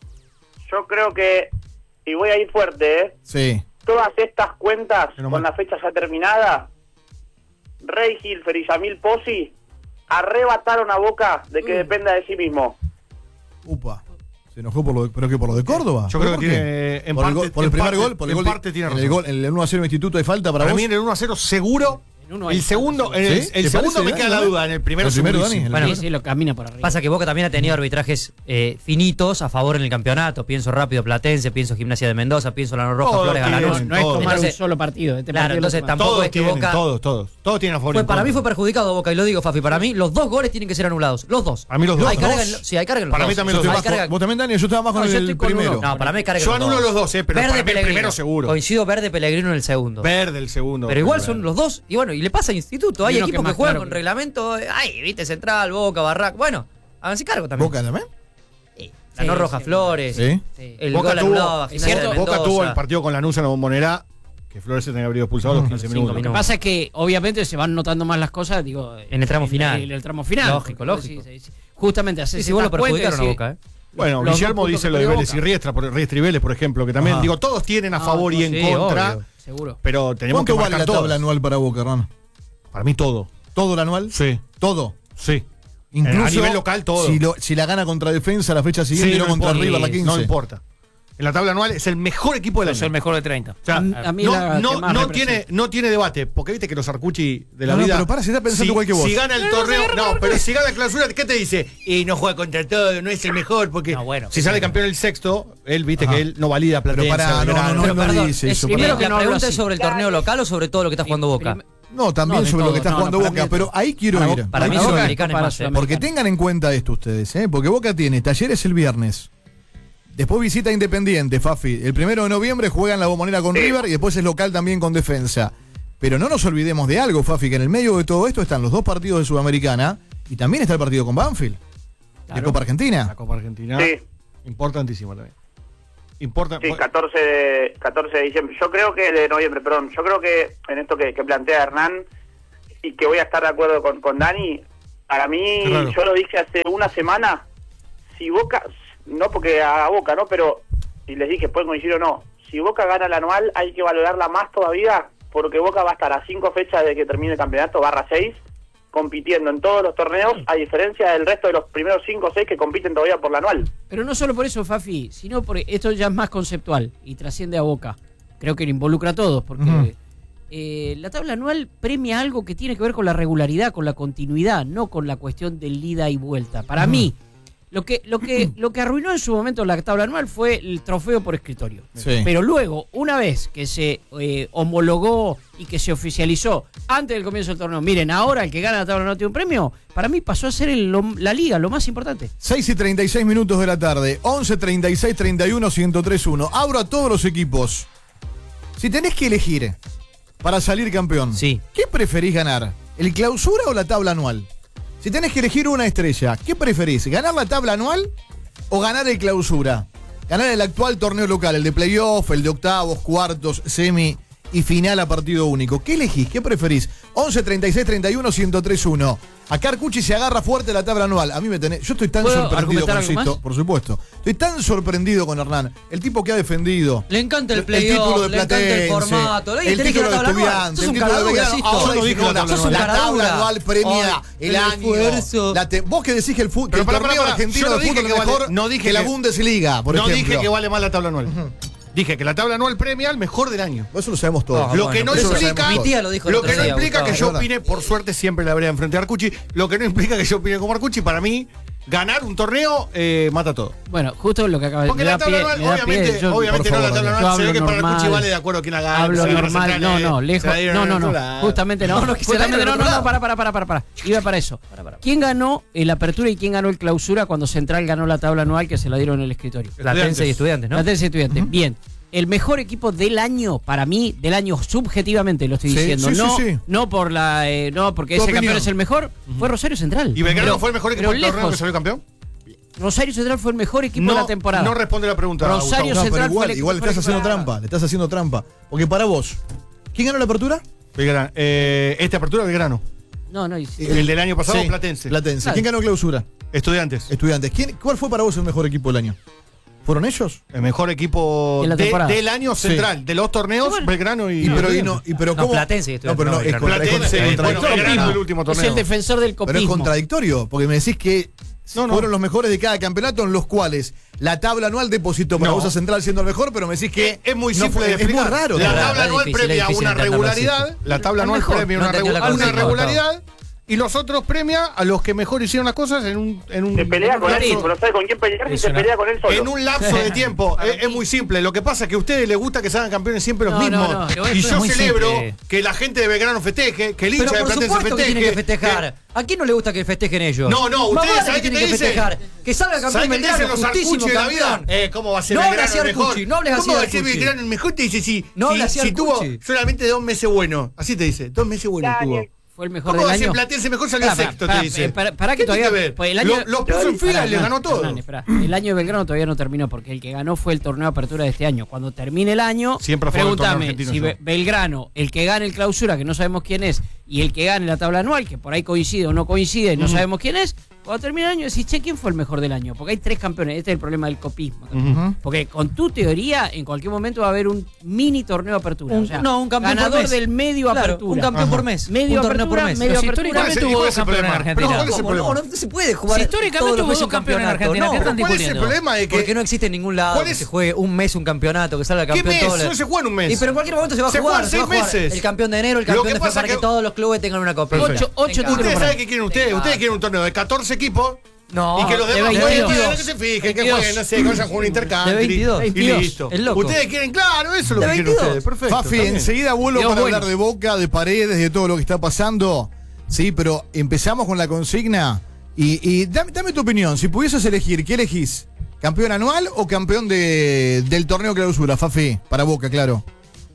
yo creo que, y voy a ir fuerte, Sí. todas estas cuentas con la fecha ya terminada, Rey Hilfer y Yamil Pozzi arrebataron a Boca de que dependa de sí mismo. Upa. Se enojó por lo de, ¿pero qué? ¿Por lo de Córdoba? Yo creo ¿Por que qué? tiene, en ¿Por el, parte- gol- por el en primer parte- gol? ¿Por el en gol de- parte tiene en razón. el gol, en el 1-0 Instituto hay falta para Para vos? mí en el 1-0 seguro. El segundo, el ¿Sí? ¿Te segundo parece, me queda Dani? la duda. En el primero, ¿El primero, segurísimo. Dani? Bueno, Sí, lo camina por arriba. Pasa que Boca también ha tenido arbitrajes finitos a favor en el campeonato. Pienso Rápido Platense, pienso Gimnasia de Mendoza, pienso Lano Roja, Todos Flores, tienen, Galanús. No es tomar Entonces, un solo partido. Este claro, partido entonces lo toman. tampoco Todos es que tienen, Boca... todos tienen a favor. y en Para contra. mí fue perjudicado Boca, y lo digo, Fafi. Para mí, los 2 goles tienen que ser anulados. Los 2. A mí los dos. Hay carga ¿Dos? en sí, hay carga en los Para dos. mí también Yo los estoy dos. bajo- carga- vos también, Dani, yo estaba más con No, yo el estoy con primero. uno. No, para mí hay carga en Yo los anulo dos. los dos, pero Verde para mí el Pellegrino. primero seguro. Coincido Verde Pellegrino en el segundo. Verde el segundo. Pero igual son los dos. Y bueno, y le pasa a Instituto. Hay Y uno que equipos que más juegan claro con que- reglamento. Ay, viste, Central, Boca, Barraca. Bueno, háganse cargo también. ¿Boca también? Ganó Roja sí. Flores. Sí. El Boca gol tuvo- anulado a Gimnasia de Boca Mendoza. tuvo el partido con Lanús en la Bombonera, que Flores se tenía que haber ido expulsado a los 15 minutos. Lo que pasa es que obviamente se van notando más las cosas, digo, En el tramo final. En el tramo final. Lógico, lógico. Sí. Justamente hace Sí, vos lo perjudicaron a Boca, Bueno, Los Guillermo dos puntos dice que lo de perdió Vélez Boca. y Riestra y Vélez, por ejemplo, que también, Ajá. digo, todos tienen a favor y en sí, contra, obvio. Seguro. pero tenemos que ¿Cuánto vale marcar la tabla todos. anual para Boca, Hernán? Para mí todo. ¿Todo el anual? Sí, Todo. sí. Incluso A nivel local, todo. Si la gana contra Defensa la fecha siguiente Sí, y no contra importa. River la 15. No importa. En la tabla anual es el mejor equipo del año. Es el mejor de 30. O sea, A mí la que más no representa. tiene debate, porque viste que los Arcucci de la No, vida. pero para, se está pensando igual que vos. Si gana el torneo, no, pero si gana la clausura, ¿qué te dice? Y no juega contra todo, no es el mejor, porque No, bueno, si sale campeón el sexto, él viste que él no valida Pero Platense. pará, Belgrano. no Perdón, dice eso. primero pará. que la no hablo pregunta es así. sobre el torneo local o sobre todo lo que está jugando Boca. No, también No, de sobre lo todo. que está No, jugando para Boca, mí- pero ahí quiero ir. Para mí Ahí quiero ir. Sudamericana es para más. Sudamericana. Porque tengan en cuenta esto ustedes, porque Boca tiene Talleres el viernes. Después visita Independiente, Fafi. El 1 de noviembre juega en la Bombonera con River y después es local también con Defensa. Pero no nos olvidemos de algo, Fafi, que en el medio de todo esto están los 2 partidos de Sudamericana y también está el partido con Banfield. De Claro. Copa Argentina. La Copa Argentina. Sí. Importantísima también. Sí, 14 de diciembre. Yo creo que de noviembre, perdón. Yo creo que en esto que plantea Hernán y que voy a estar de acuerdo con Dani, para mí, Qué raro. yo lo dije hace una semana, si Boca, no porque a Boca, ¿no? Pero, y les dije, pueden coincidir o no, si Boca gana el anual hay que valorarla más todavía, porque Boca va a estar a 5 fechas de que termine el campeonato, /6, compitiendo en todos los torneos, a diferencia del resto de los primeros 5 o 6 que compiten todavía por la anual. Pero no solo por eso, Fafi, sino porque esto ya es más conceptual y trasciende a Boca. Creo que lo involucra a todos, porque Ujú. la tabla anual premia algo que tiene que ver con la regularidad, con la continuidad, no con la cuestión del ida y vuelta. Para mí, lo que arruinó en su momento la tabla anual fue el trofeo por escritorio. Sí. Pero luego, una vez que se homologó y que se oficializó antes del comienzo del torneo, miren, ahora el que gana la tabla anual tiene un premio, para mí pasó a ser la liga, lo más importante. 6:36 minutos de la tarde. 11 36 31 1031. Abro a todos los equipos. Si tenés que elegir para salir campeón, Sí. ¿qué preferís ganar? ¿El clausura o la tabla anual? Si tenés que elegir una estrella, ¿qué preferís? ¿Ganar la tabla anual o ganar el clausura? Ganar el actual torneo local, el de playoff, el de octavos, cuartos, semi y final a partido único. ¿Qué elegís? ¿Qué preferís? 11 36 31 1031. Acá Arcucci se agarra fuerte la tabla anual. A mí me tenés. Yo estoy tan sorprendido con Sisto, por supuesto. Estoy tan sorprendido con Hernán. El tipo que ha defendido. Le encanta el playoff, le encanta el formato. El título de estudiante, el título de Belgrano. Ahora dijo la tabla anual premia el año. Vos que decís que el torneo argentino de fútbol es mejor que la Bundesliga, por ejemplo. No dije que vale más la tabla anual. Dije que la tabla anual premia al mejor del año. Eso lo sabemos todos. Lo que no implica, mi tía lo dijo lo que no implica que yo opine, por suerte siempre la veré enfrente a Arcucci, lo que no implica que yo opine como Arcucci, para mí, ganar un torneo mata todo. Bueno, justo lo que acaba de decir. Porque la tabla anual, obviamente no la tabla anual, se ve que para Arcucci vale de acuerdo a quién la gana. Hablo normal, justamente no. Justamente no, para. Iba para eso. ¿Quién ganó el Apertura y quién ganó el Clausura cuando Central ganó la tabla anual que se la dieron en el escritorio? Platense y Estudiantes, ¿no? Platense y Estudiantes, bien. El mejor equipo del año, para mí, del año subjetivamente lo estoy diciendo. No por no porque ese campeón es el mejor, fue Rosario Central. ¿Y Belgrano fue el mejor equipo del torneo que salió campeón? Rosario Central fue el mejor equipo de la temporada. No responde la pregunta. Rosario Central fue igual le estás haciendo trampa. Le estás haciendo trampa. Porque para vos, ¿quién ganó la Apertura? Belgrano. Esta Apertura, Belgrano. No. El del año pasado, Platense. Claro. ¿Quién ganó Clausura? Estudiantes. ¿Cuál fue para vos el mejor equipo del año? ¿Fueron ellos? El mejor equipo del año central, de los torneos, Belgrano y ¿cómo? Platense. Platense, Belgrano el último torneo. Es el defensor del copismo. Pero es contradictorio, porque me decís que fueron los mejores de cada campeonato en los cuales la tabla anual depositó para vos a Central siendo el mejor, pero me decís que es muy simple de explicar. Es muy raro. La tabla anual premia una regularidad. La tabla anual premia una regularidad. Y los otros premia a los que mejor hicieron las cosas en un se pelea con él, no sabe con quién pelear y se pelea con él solo. En un lapso de tiempo. Es muy simple. Lo que pasa es que a ustedes les gusta que se hagan campeones siempre los mismos. Y yo celebro que la gente de Belgrano festeje, que el hincha de Platense festeje. Que tienen que festejar. ¿A quién no le gusta que festejen ellos? No, ustedes saben que tienen que festejar. Que salga campeón Belgrano, justísimo de la vida. ¿Cómo va a ser Belgrano el mejor? No hables así. ¿Cómo va a ser Belgrano el mejor? Te dice si tuvo solamente 2 meses buenos. Así te dice, 2 meses buenos tuvo. Fue el mejor del año. Platense mejor salió sexto, te dice. Para que todavía el año los puso en fila y le ganó todo. El año de Belgrano todavía no terminó porque el que ganó fue el torneo de apertura de este año. Cuando termine el año, pregúntame si Belgrano, el que gane el Clausura, que no sabemos quién es, y el que gane la tabla anual, que por ahí coincide o no coincide, no sabemos quién es. Cuando termine el año decís, che, ¿quién fue el mejor del año? Porque hay 3 campeones. Este es el problema del copismo. Porque con tu teoría, en cualquier momento va a haber un mini torneo de apertura. Un campeón ganador por mes. del medio apertura. Un campeón por mes. Medio un torneo por mes. Medio apertura. Históricamente hubo 2 campeones en Argentina. No se puede jugar. Históricamente hubo 2 campeones en Argentina. ¿Qué están ¿Cuál es el problema? Porque no existe en ningún lado que se juegue un mes un campeonato, que salga campeón todo. No se juega en un mes. Pero en cualquier momento se va a jugar. Se juegan 6 meses. El campeón de enero, el campeón de febrero, para que todos los clubes tengan una copa. 8 títulos. ¿Ustedes saben qué quieren ustedes? Ustedes quieren un torneo de 14 equipos. No, y que los demás jueguen, que se fijen, que jueguen, no sé, que vayan a jugar un intercambio. Y listo. Ustedes quieren, claro, eso es lo que quieren ustedes. Perfecto. Fafi, enseguida vuelvo para hablar de Boca, de Paredes, de todo lo que está pasando. Sí, pero empezamos con la consigna. Y dame tu opinión. Si pudieses elegir, ¿qué elegís? ¿Campeón anual o campeón del torneo Clausura, Fafi? Para Boca, claro.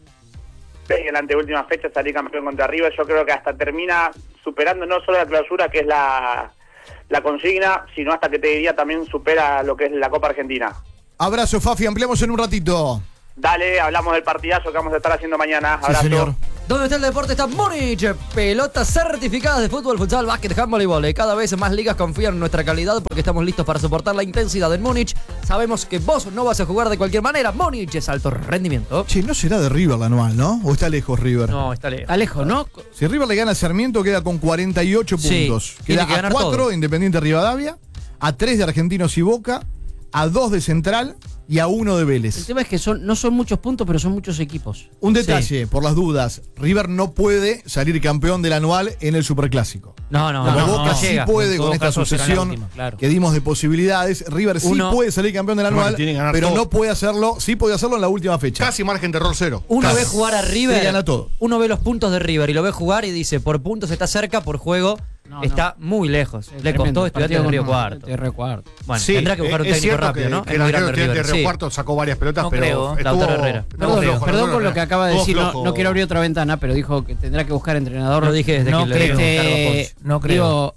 En la anteúltima fecha salí campeón contra River. Yo creo que hasta termina superando no solo la Clausura, que es la consigna, sino hasta que te diría también supera lo que es la Copa Argentina. Abrazo, Fafi, ampliamos en un ratito. Dale, hablamos del partidazo que vamos a estar haciendo mañana. Abrazo. Sí, señor. ¿Dónde está el deporte? Está Múnich. Pelotas certificadas de fútbol, futsal, básquet, handball y vóley. Cada vez más ligas confían en nuestra calidad porque estamos listos para soportar la intensidad en Múnich. Sabemos que vos no vas a jugar de cualquier manera. Múnich es alto rendimiento. Che, no será de River la anual, ¿no? ¿O está lejos River? No, está lejos. Está lejos, ¿no? Si River le gana a Sarmiento, queda con 48 puntos. Queda a 4 Independiente Rivadavia, a 3 de Argentinos y Boca, a 2 de Central y a 1 de Vélez. El tema es que no son muchos puntos, pero son muchos equipos. Un detalle, por las dudas, River no puede salir campeón del anual en el Superclásico. No, Boca sí puede con esta sucesión que dimos de posibilidades. River sí puede salir campeón del anual, pero no puede hacerlo, sí puede hacerlo en la última fecha. Casi margen de error 0. Uno ve jugar a River, gana todo. Uno ve los puntos de River y lo ve jugar y dice, por puntos está cerca, por juego está muy lejos. Le tremendo. costó Estudiantes de Río Cuarto. Cuarto. Bueno, Sí, tendrá que buscar un es técnico cierto rápido, ¿no? que Es el muy arquero grande de River. Río Sí. Cuarto sacó varias pelotas, No pero creo. estuvo- Lautaro Herrera. Perdón con lo que acaba de Estuvo decir, flojo. no quiero abrir otra ventana, pero dijo que tendrá que buscar entrenador. Lo dije desde No que le creo. dieron cargo a Ponce. No creo. Digo,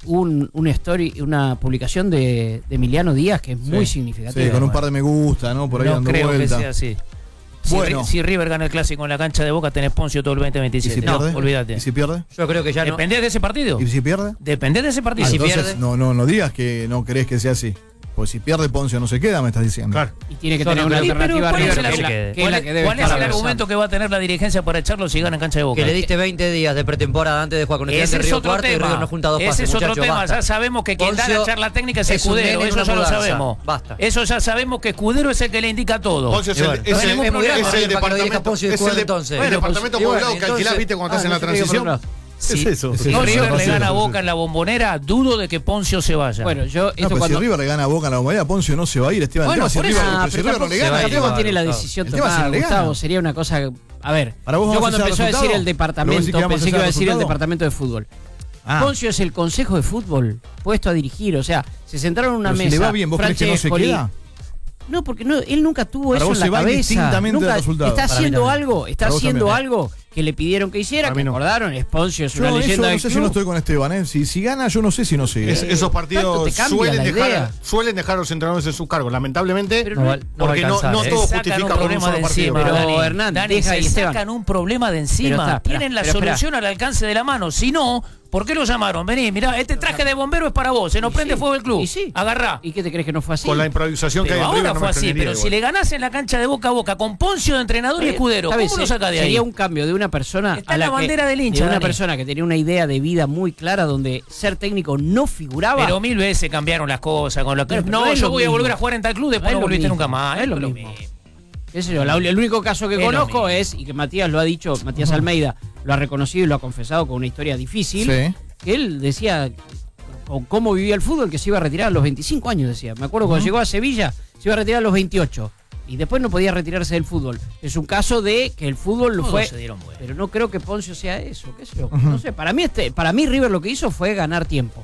una publicación de Emiliano Díaz que es muy significativa. Sí, con un par de me gusta, ¿no? Por ahí No dando creo vuelta. que sea así. Bueno. Si River gana el clásico en la cancha de Boca, tenés Poncio todo el ¿Y 2027. si pierde? No, olvídate. ¿Y si pierde? Yo creo que ya no. ¿Dependés de ese partido? ¿Y si pierde? Dependés de ese partido. Ah, Si entonces, pierde. no digas que no crees que sea así. Pues si pierde Poncio no se queda, me estás diciendo. Claro. Y tiene que Yo tener no una creo. alternativa a ¿Cuál es River, el que es la argumento? que debe ¿Cuál es estar el pensando. argumento que va a tener la dirigencia para echarlo si gana en cancha de Boca? Que le diste 20 días de pretemporada antes de jugar con Estudiantes Ese de es Río otro Cuarto y tema. River no junta dos Ese pases, es otro muchachos, tema. basta. Ya sabemos que quien da la Poncio charla técnica es es un nene Escudero. en Eso una ya lo mudanza. sabemos. Basta. Eso ya sabemos que Escudero es el que le indica todo. Poncio es Y el, bueno, es no hay el- ningún es problema. el Para que lo diga departamento. Poncio y Es Escudero, el entonces. el departamento Y bueno, poblado que alquilás, entonces- viste, cuando estás en la no se te diga por transición. otro lado. ¿Qué es eso? Si River le gana a Boca en la Bombonera, dudo de que Poncio se vaya. Bueno, yo No, esto pero cuando si River le gana a Boca en la Bombonera, Poncio no se va a ir, Esteban. bueno, El tema, por si eso, River, pero si River no tampoco le se va gana, a ir, Esteban, tiene la decisión el tema es si tomada, no le gana. Gustavo, sería una cosa. A ver, Para vos yo vamos cuando a hacer empezó a decir resultado. el ¿Pero vos decís departamento, que vamos a pensé que hacer iba a decir el resultado? departamento de fútbol. Ah. Poncio es el consejo de fútbol puesto a dirigir, o sea, se sentaron en una Pero si mesa. le va bien, ¿vos crees que no se Francescoli- queda? No, porque no, él nunca tuvo Para eso vos en la se va cabeza. indistintamente del Nunca resultado. está Para mí haciendo también. algo, está Para vos haciendo también. algo que le pidieron que hiciera, Para que mí no. acordaron, es Poncio, es Yo una eso leyenda no del sé si club. no estoy con Esteban, ¿eh? Si gana, yo no sé si no sigue. Esos partidos te cambia la idea. suelen dejar a los entrenadores en sus cargos, lamentablemente, Pero No va a porque no alcanzar, todo Sacan justifica un por un problema solo de partido. encima, Pero, Dani. Hernán, Dani, deja ahí, se Esteban. sacan un problema de Pero encima. está, Tienen la pero espera. solución al alcance de la mano. Si no, ¿por qué lo llamaron? Vení, mirá, este traje de bombero es para vos. Se nos prende fuego el club. Y sí. Agarrá. ¿Y qué te crees que no fue así? Con la improvisación que hay Pero en ahora River no fue me así, extrañaría pero si igual. le ganás en la cancha de Boca a Boca con Poncio de entrenador y Escudero, Está bien, ¿cómo lo sacás de ahí? Sería un cambio de una persona Está a en la que- bandera del hincha, de una Dani. persona que tenía una idea de vida muy clara donde ser técnico no figuraba. Pero 1000 veces cambiaron las cosas con lo que. Pero No, no es yo lo voy a mismo. volver a jugar en tal club, No después es no lo volviste mismo. nunca más. No es lo mismo. Qué sé yo, el único caso que Es lo conozco mismo. es, y que Matías lo ha dicho, Matías Almeida lo ha reconocido y lo ha confesado con una historia difícil, Sí. que él decía con cómo vivía el fútbol que se iba a retirar a los 25 años, decía. Me acuerdo cuando llegó a Sevilla, se iba a retirar a los 28. Y después no podía retirarse del fútbol. Es un caso de que el fútbol lo Todos fue. se dieron vuelta. Pero no creo que Poncio sea eso, qué sé yo. No sé, para mí River lo que hizo fue ganar tiempo.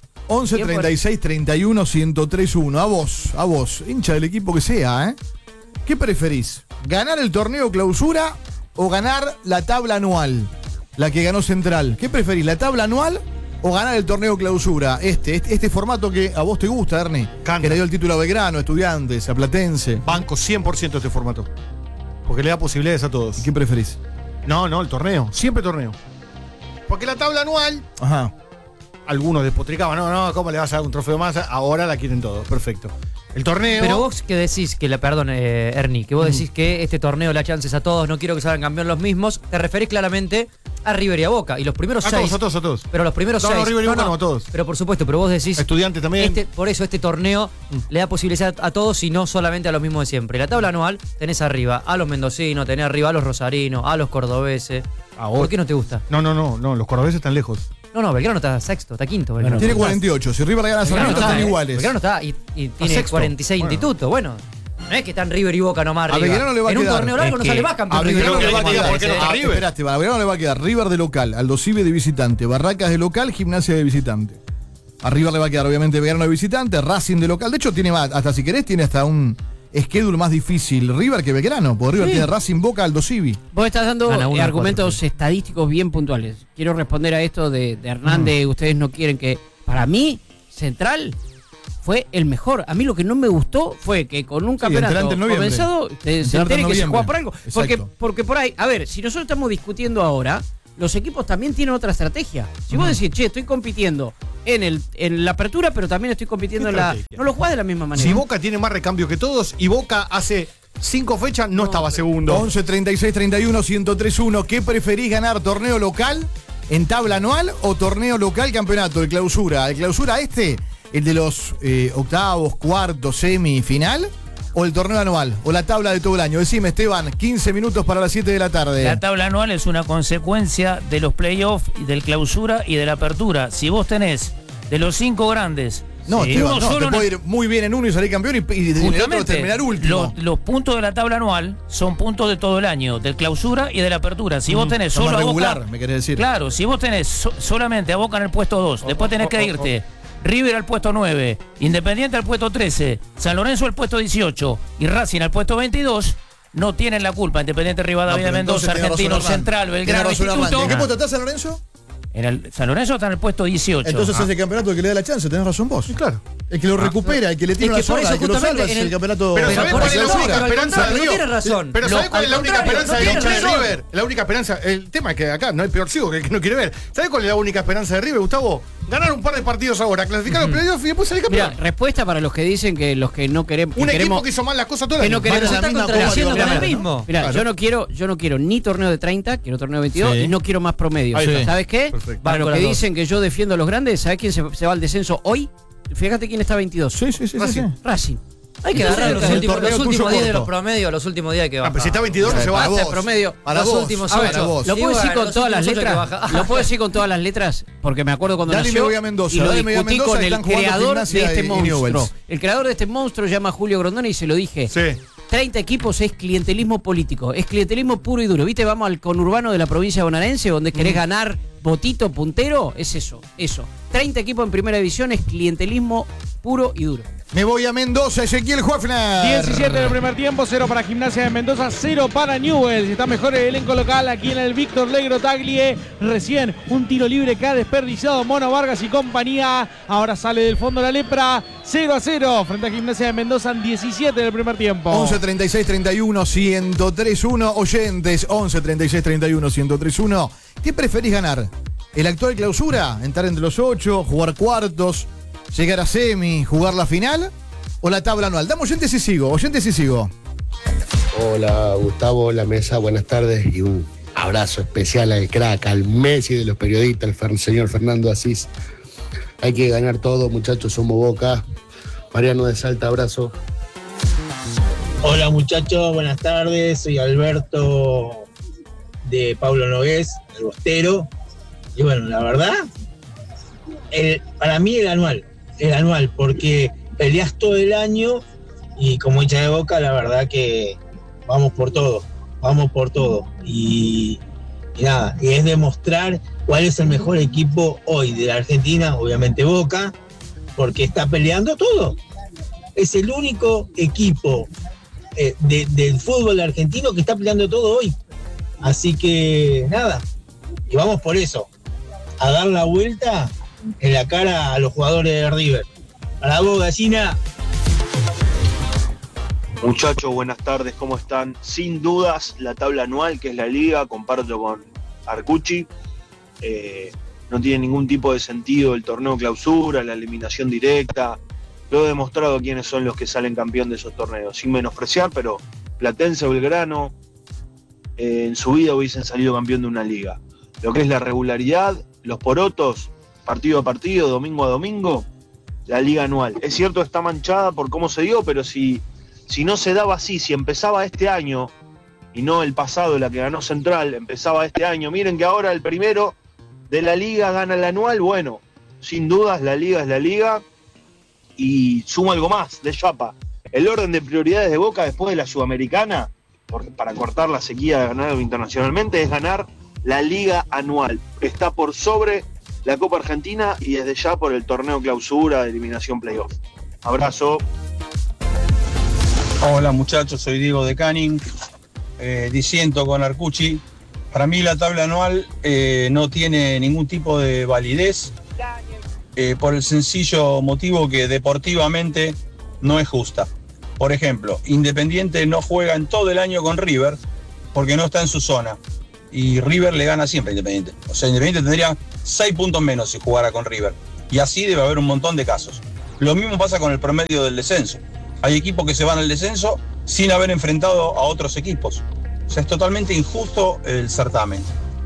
11 36 31 1031. A vos, hincha del equipo que sea, ¿eh? ¿Qué preferís? ¿Ganar el torneo clausura o ganar la tabla anual? La que ganó Central. ¿Qué preferís? ¿La tabla anual o ganar el torneo clausura? Este formato que a vos te gusta, Ernie. Que le dio el título a Belgrano, Estudiantes, a Platense. Banco 100% este formato. Porque le da posibilidades a todos. ¿Qué preferís? No, el torneo. Siempre torneo. Porque la tabla anual, Ajá. algunos despotricaban, no, ¿cómo le vas a dar un trofeo más? Ahora la quieren todos. Perfecto. El torneo. Pero vos que decís que perdón, Ernie, que vos decís que este torneo le da chances a todos, no quiero que salgan campeón los mismos, te referís claramente a River y a Boca. Y los primeros A 6. todos. Pero los primeros No, 6. no, River y Boca no, a todos. Pero por supuesto, pero vos decís. Estudiantes también. Por eso este torneo le da posibilidad a todos y no solamente a los mismos de siempre. La tabla anual tenés arriba a los mendocinos, tenés arriba a los rosarinos, a los cordobeses. ¿Por qué no te gusta? No, los cordobeses están lejos. No, Belgrano está sexto, está quinto. Belgrano. Tiene 48. Si River le gana a Sarmiento, están iguales. Belgrano está y tiene sexto. 46 Bueno. institutos. Bueno, no es que están River y Boca nomás A arriba. Belgrano le va a en quedar. un torneo largo no sale más campeón. A Belgrano le va a quedar. ¿Por qué no está River? Esperaste, a Belgrano le va a quedar River de local, Aldo Civi de visitante, Barracas de local, Gimnasia de visitante. A River le va a quedar obviamente Belgrano de visitante, Racing de local. De hecho, tiene más, hasta si querés, tiene hasta un schedule más difícil River que Belgrano. Porque River Sí. tiene Racing, Boca, Aldo Civi. Vos estás dando Gana uno de argumentos 4, estadísticos bien puntuales. Quiero responder a esto de Hernández. Ustedes no quieren que. Para mí, Central fue el mejor. A mí lo que no me gustó fue que con un entrante campeonato en noviembre. comenzado se Entrante en entere que se noviembre. juega por algo. Exacto. Porque por ahí, a ver, si nosotros estamos discutiendo ahora, los equipos también tienen otra estrategia. Si vos decís, che, estoy compitiendo en la apertura, pero también estoy compitiendo en la. estrategia? No lo jugás de la misma manera. Si Boca tiene más recambio que todos y Boca hace 5 fechas no estaba segundo. 11 36 31 1031. ¿Qué preferís ganar? ¿Torneo local en tabla anual o torneo local campeonato de clausura? ¿El clausura el de los octavos, cuartos, semifinal? ¿O el torneo anual? ¿O la tabla de todo el año? Decime, Esteban, 15 minutos para las 7 de la tarde. La tabla anual es una consecuencia de los playoffs y del clausura y de la apertura. Si vos tenés de los 5 grandes No, Sí. Esteban, Uno no, solo te puede ir muy bien en uno y salir campeón y el otro terminar último. Los puntos de la tabla anual son puntos de todo el año, del clausura y de la apertura. Si vos tenés solo a regular, Boca, me querés decir. Claro, si vos tenés solamente a Boca en el puesto 2, después tenés que irte River al puesto 9, Independiente al puesto 13, San Lorenzo al puesto 18 y Racing al puesto 22, no tienen la culpa. Independiente, Rivadavia, Mendoza, Argentino, Central, Belgrano, Instituto. ¿En qué puesto está San Lorenzo? En el San Lorenzo está en el puesto 18. Entonces es el campeonato el que le da la chance, tenés razón vos. Claro. El que lo recupera, el que le tira una soga, el que lo salva es el campeonato. Pero ¿sabés cuál es la única esperanza? No tiene razón. Pero ¿sabés cuál es la única esperanza del hincha de razón. River? La única esperanza, el tema es que acá no hay peor ciego que el que no quiere ver. ¿Sabés cuál es la única esperanza de River, Gustavo? Ganar un par de partidos ahora, clasificar los playoffs y después salir campeón. Mira, respuesta para los que dicen que los que no queremos. Un equipo que hizo mal las cosas todas que no queremos Se está contradiciendo con el mismo. Mira, yo no quiero ni torneo de 30, quiero torneo de 22 Sí. y no quiero más promedio. Ahí está. ¿Sabes qué? Perfecto. Para los Banco que las dos. dicen que yo defiendo a los grandes, ¿sabes quién se va al descenso hoy? Fíjate quién está 22. Sí. Racing. Hay que Entonces, agarrar los el últimos torneo 10 tuyo de los corto. promedios, los últimos 10 que bajan. Pero si está 22 no se va. Basta de promedio. Para los vos. últimos A ver, para vos. ¿lo puedo decir con los todas las últimos 8 que letras? baja. ¿Lo puedo decir con todas las letras? Porque me acuerdo cuando Dale, nació me voy a Mendoza, y lo dale, me voy a discutí Mendoza, con el están jugando creador de Gimnasia este y monstruo. Newell's. El creador de este monstruo se llama Julio Grondona y se lo dije. Sí. 30 equipos es clientelismo político, es clientelismo puro y duro. ¿Viste? Vamos al conurbano de la provincia bonaerense donde querés ganar botito puntero, es eso. 30 equipos en primera división es clientelismo puro y duro. Me voy a Mendoza, Ezequiel Hoffner. 17 del primer tiempo, 0 para Gimnasia de Mendoza, 0 para Newell's. Está mejor el elenco local aquí en el Víctor Legro Taglie. Recién un tiro libre que ha desperdiciado Mono Vargas y compañía. Ahora sale del fondo la lepra. 0-0 frente a Gimnasia de Mendoza en 17 del primer tiempo. 11 36 31 1031 oyentes 11 36 31 1031. ¿Qué preferís ganar? ¿El actual clausura? ¿Entrar entre los 8? ¿Jugar cuartos? ¿Llegar a semi? ¿Jugar la final? ¿O la tabla anual? Dame oyentes y sigo. Hola Gustavo, la mesa, buenas tardes y un abrazo especial al crack, al Messi de los periodistas, el señor Fernando Asís. Hay que ganar todo, muchachos, somos Boca. Mariano de Salta, abrazo. Hola muchachos, buenas tardes, soy Alberto de Pablo Nogués, el Bostero. Y bueno, la verdad, para mí el anual, porque peleas todo el año y como hincha de Boca, la verdad que vamos por todo. Y nada, y es demostrar cuál es el mejor equipo hoy de la Argentina, obviamente Boca, porque está peleando todo. Es el único equipo del fútbol argentino que está peleando todo hoy. Así que nada, y vamos por eso, a dar la vuelta en la cara a los jugadores de River. Para vos, gallina. Muchachos, buenas tardes, ¿cómo están? Sin dudas, la tabla anual, que es la liga, comparto con Arcucci. No tiene ningún tipo de sentido el torneo clausura, la eliminación directa. Lo he demostrado quiénes son los que salen campeón de esos torneos, sin menospreciar, pero Platense o Belgrano en su vida hubiesen salido campeón de una liga. Lo que es la regularidad, los porotos, partido a partido, domingo a domingo, la liga anual. Es cierto, está manchada por cómo se dio, pero si no se daba así, si empezaba este año, y no el pasado, la que ganó Central, empezaba este año, miren que ahora el primero de la liga gana el anual, bueno, sin dudas la liga es la liga, y sumo algo más, de chapa, el orden de prioridades de Boca después de la Sudamericana, para cortar la sequía de ganar internacionalmente, es ganar la liga anual. Está por sobre la Copa Argentina y desde ya por el torneo clausura de eliminación playoff. Abrazo. Hola muchachos, soy Diego de Canning, disiento con Arcucci. Para mí la tabla anual no tiene ningún tipo de validez por el sencillo motivo que deportivamente no es justa. Por ejemplo, Independiente no juega en todo el año con River porque no está en su zona y River le gana siempre a Independiente. O sea, Independiente tendría 6 puntos menos si jugara con River y así debe haber un montón de casos. Lo mismo pasa con el promedio del descenso. Hay equipos que se van al descenso sin haber enfrentado a otros equipos. O sea, es totalmente injusto el certamen.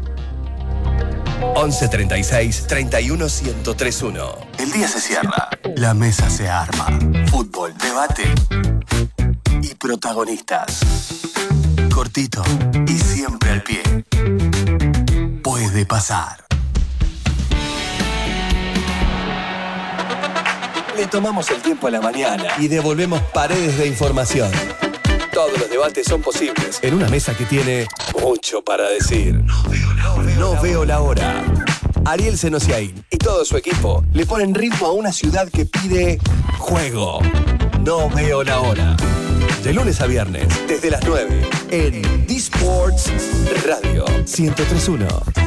11 36 31 1031. El día se cierra, la mesa se arma. Fútbol, debate y protagonistas. Cortito y siempre al pie. Puede pasar. Le tomamos el tiempo a la mañana y devolvemos paredes de información. Todos los debates son posibles en una mesa que tiene mucho para decir. No veo la hora. Ariel Senosiaín y todo su equipo le ponen ritmo a una ciudad que pide juego. No veo la hora. De lunes a viernes, desde las 9, en D-Sports Radio 103.1.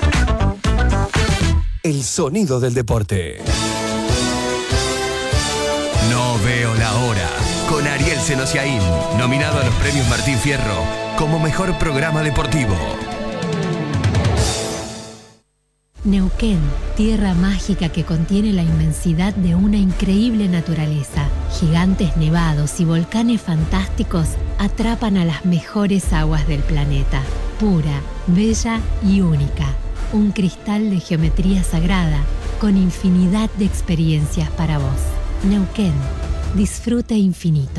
El sonido del deporte. No veo la hora. Con Ariel Senosiaín, nominado a los premios Martín Fierro como mejor programa deportivo. Neuquén, tierra mágica que contiene la inmensidad de una increíble naturaleza. Gigantes nevados y volcanes fantásticos atrapan a las mejores aguas del planeta. Pura, bella y única. Un cristal de geometría sagrada con infinidad de experiencias para vos. Neuquén, disfrute infinito.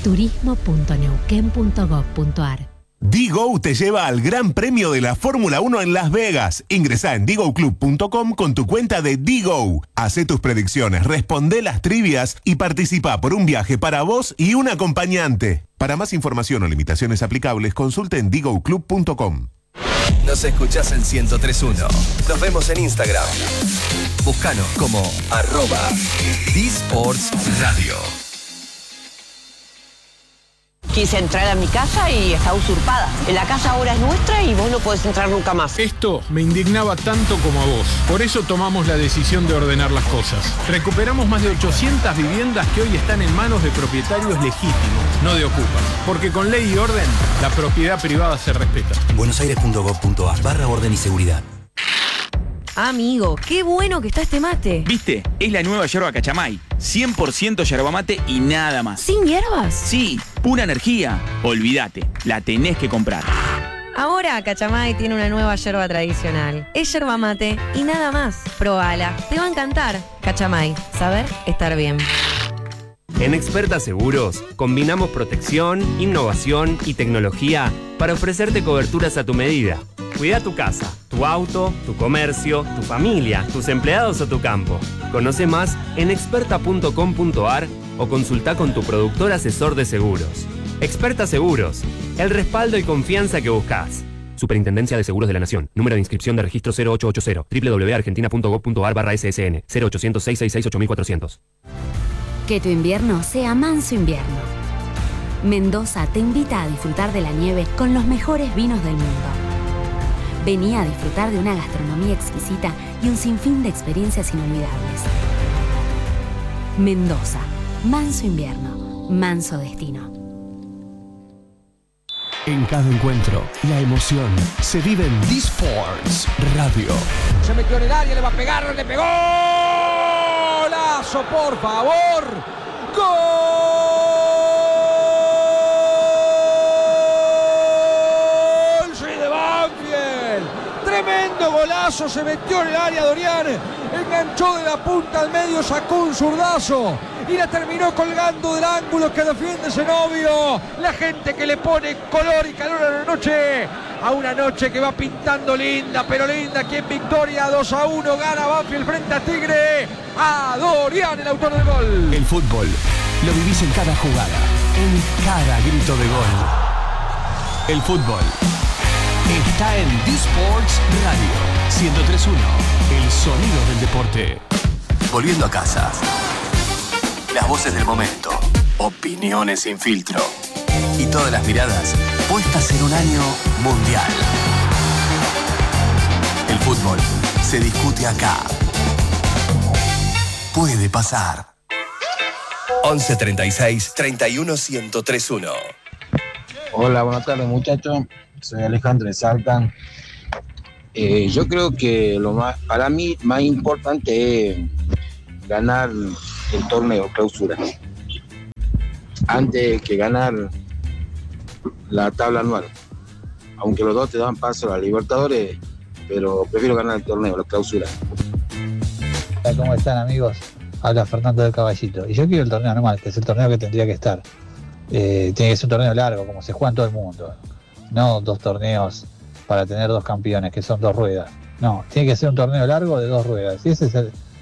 turismo.neuquén.gov.ar. Digo te lleva al Gran Premio de la Fórmula 1 en Las Vegas. Ingresá en digoclub.com con tu cuenta de Digo. Hacé tus predicciones, responde las trivias y participa por un viaje para vos y un acompañante. Para más información o limitaciones aplicables, consulte en digoclub.com. Nos escuchás en 103.1. Nos vemos en Instagram. Búscanos como @DSportsRadio. Quise entrar a mi casa y está usurpada. La casa ahora es nuestra y vos no podés entrar nunca más. Esto me indignaba tanto como a vos. Por eso tomamos la decisión de ordenar las cosas. Recuperamos más de 800 viviendas que hoy están en manos de propietarios legítimos, no de ocupas. Porque con ley y orden, la propiedad privada se respeta. buenosaires.gov.ar/orden y seguridad. Amigo, qué bueno que está este mate. ¿Viste? Es la nueva yerba Cachamay. 100% yerba mate y nada más. ¿Sin hierbas? Sí, pura energía. Olvídate, la tenés que comprar. Ahora Cachamay tiene una nueva yerba tradicional. Es yerba mate y nada más. Probala, te va a encantar. Cachamay, saber estar bien. En Experta Seguros, combinamos protección, innovación y tecnología para ofrecerte coberturas a tu medida. Cuida tu casa, tu auto, tu comercio, tu familia, tus empleados o tu campo. Conoce más en experta.com.ar o consulta con tu productor asesor de seguros. Experta Seguros, el respaldo y confianza que buscas. Superintendencia de Seguros de la Nación. Número de inscripción de registro 0880 www.argentina.gov.ar/ssn 0800 666 8400. Que tu invierno sea manso invierno. Mendoza te invita a disfrutar de la nieve con los mejores vinos del mundo. Vení a disfrutar de una gastronomía exquisita y un sinfín de experiencias inolvidables. Mendoza, manso invierno, manso destino. En cada encuentro, la emoción se vive en D-Sports Radio. Se metió en el área, le va a pegar, le pegó. ¡Golazo, por favor! ¡Gol! ¡Sí, de Banfield! Tremendo golazo, se metió en el área Dorian, enganchó de la punta al medio, sacó un zurdazo y la terminó colgando del ángulo que defiende Zenobio. La gente que le pone color y calor a la noche, a una noche que va pintando linda, pero linda, aquí en Victoria. 2-1 gana Banfield frente a Tigre. A Dorian, el autor del gol. El fútbol lo vivís en cada jugada, en cada grito de gol. El fútbol está en D-Sports Radio 103.1, el sonido del deporte. Volviendo a casa. Las voces del momento, opiniones sin filtro y todas las miradas puestas en un año mundial. El fútbol se discute acá. Puede pasar. 11 36 31 1031. Hola, buenas tardes muchachos. Soy Alejandro de Salta. Yo creo que para mí más importante es ganar el torneo clausura antes que ganar la tabla anual, aunque los dos te dan paso a la Libertadores, pero prefiero ganar el torneo, la clausura. ¿Cómo están, amigos? Habla Fernando del Caballito y yo quiero el torneo anual, que es el torneo que tendría que estar. Tiene que ser un torneo largo, como se juega en todo el mundo, no 2 torneos para tener 2 campeones que son 2 ruedas. No, tiene que ser un torneo largo de 2 ruedas y ese es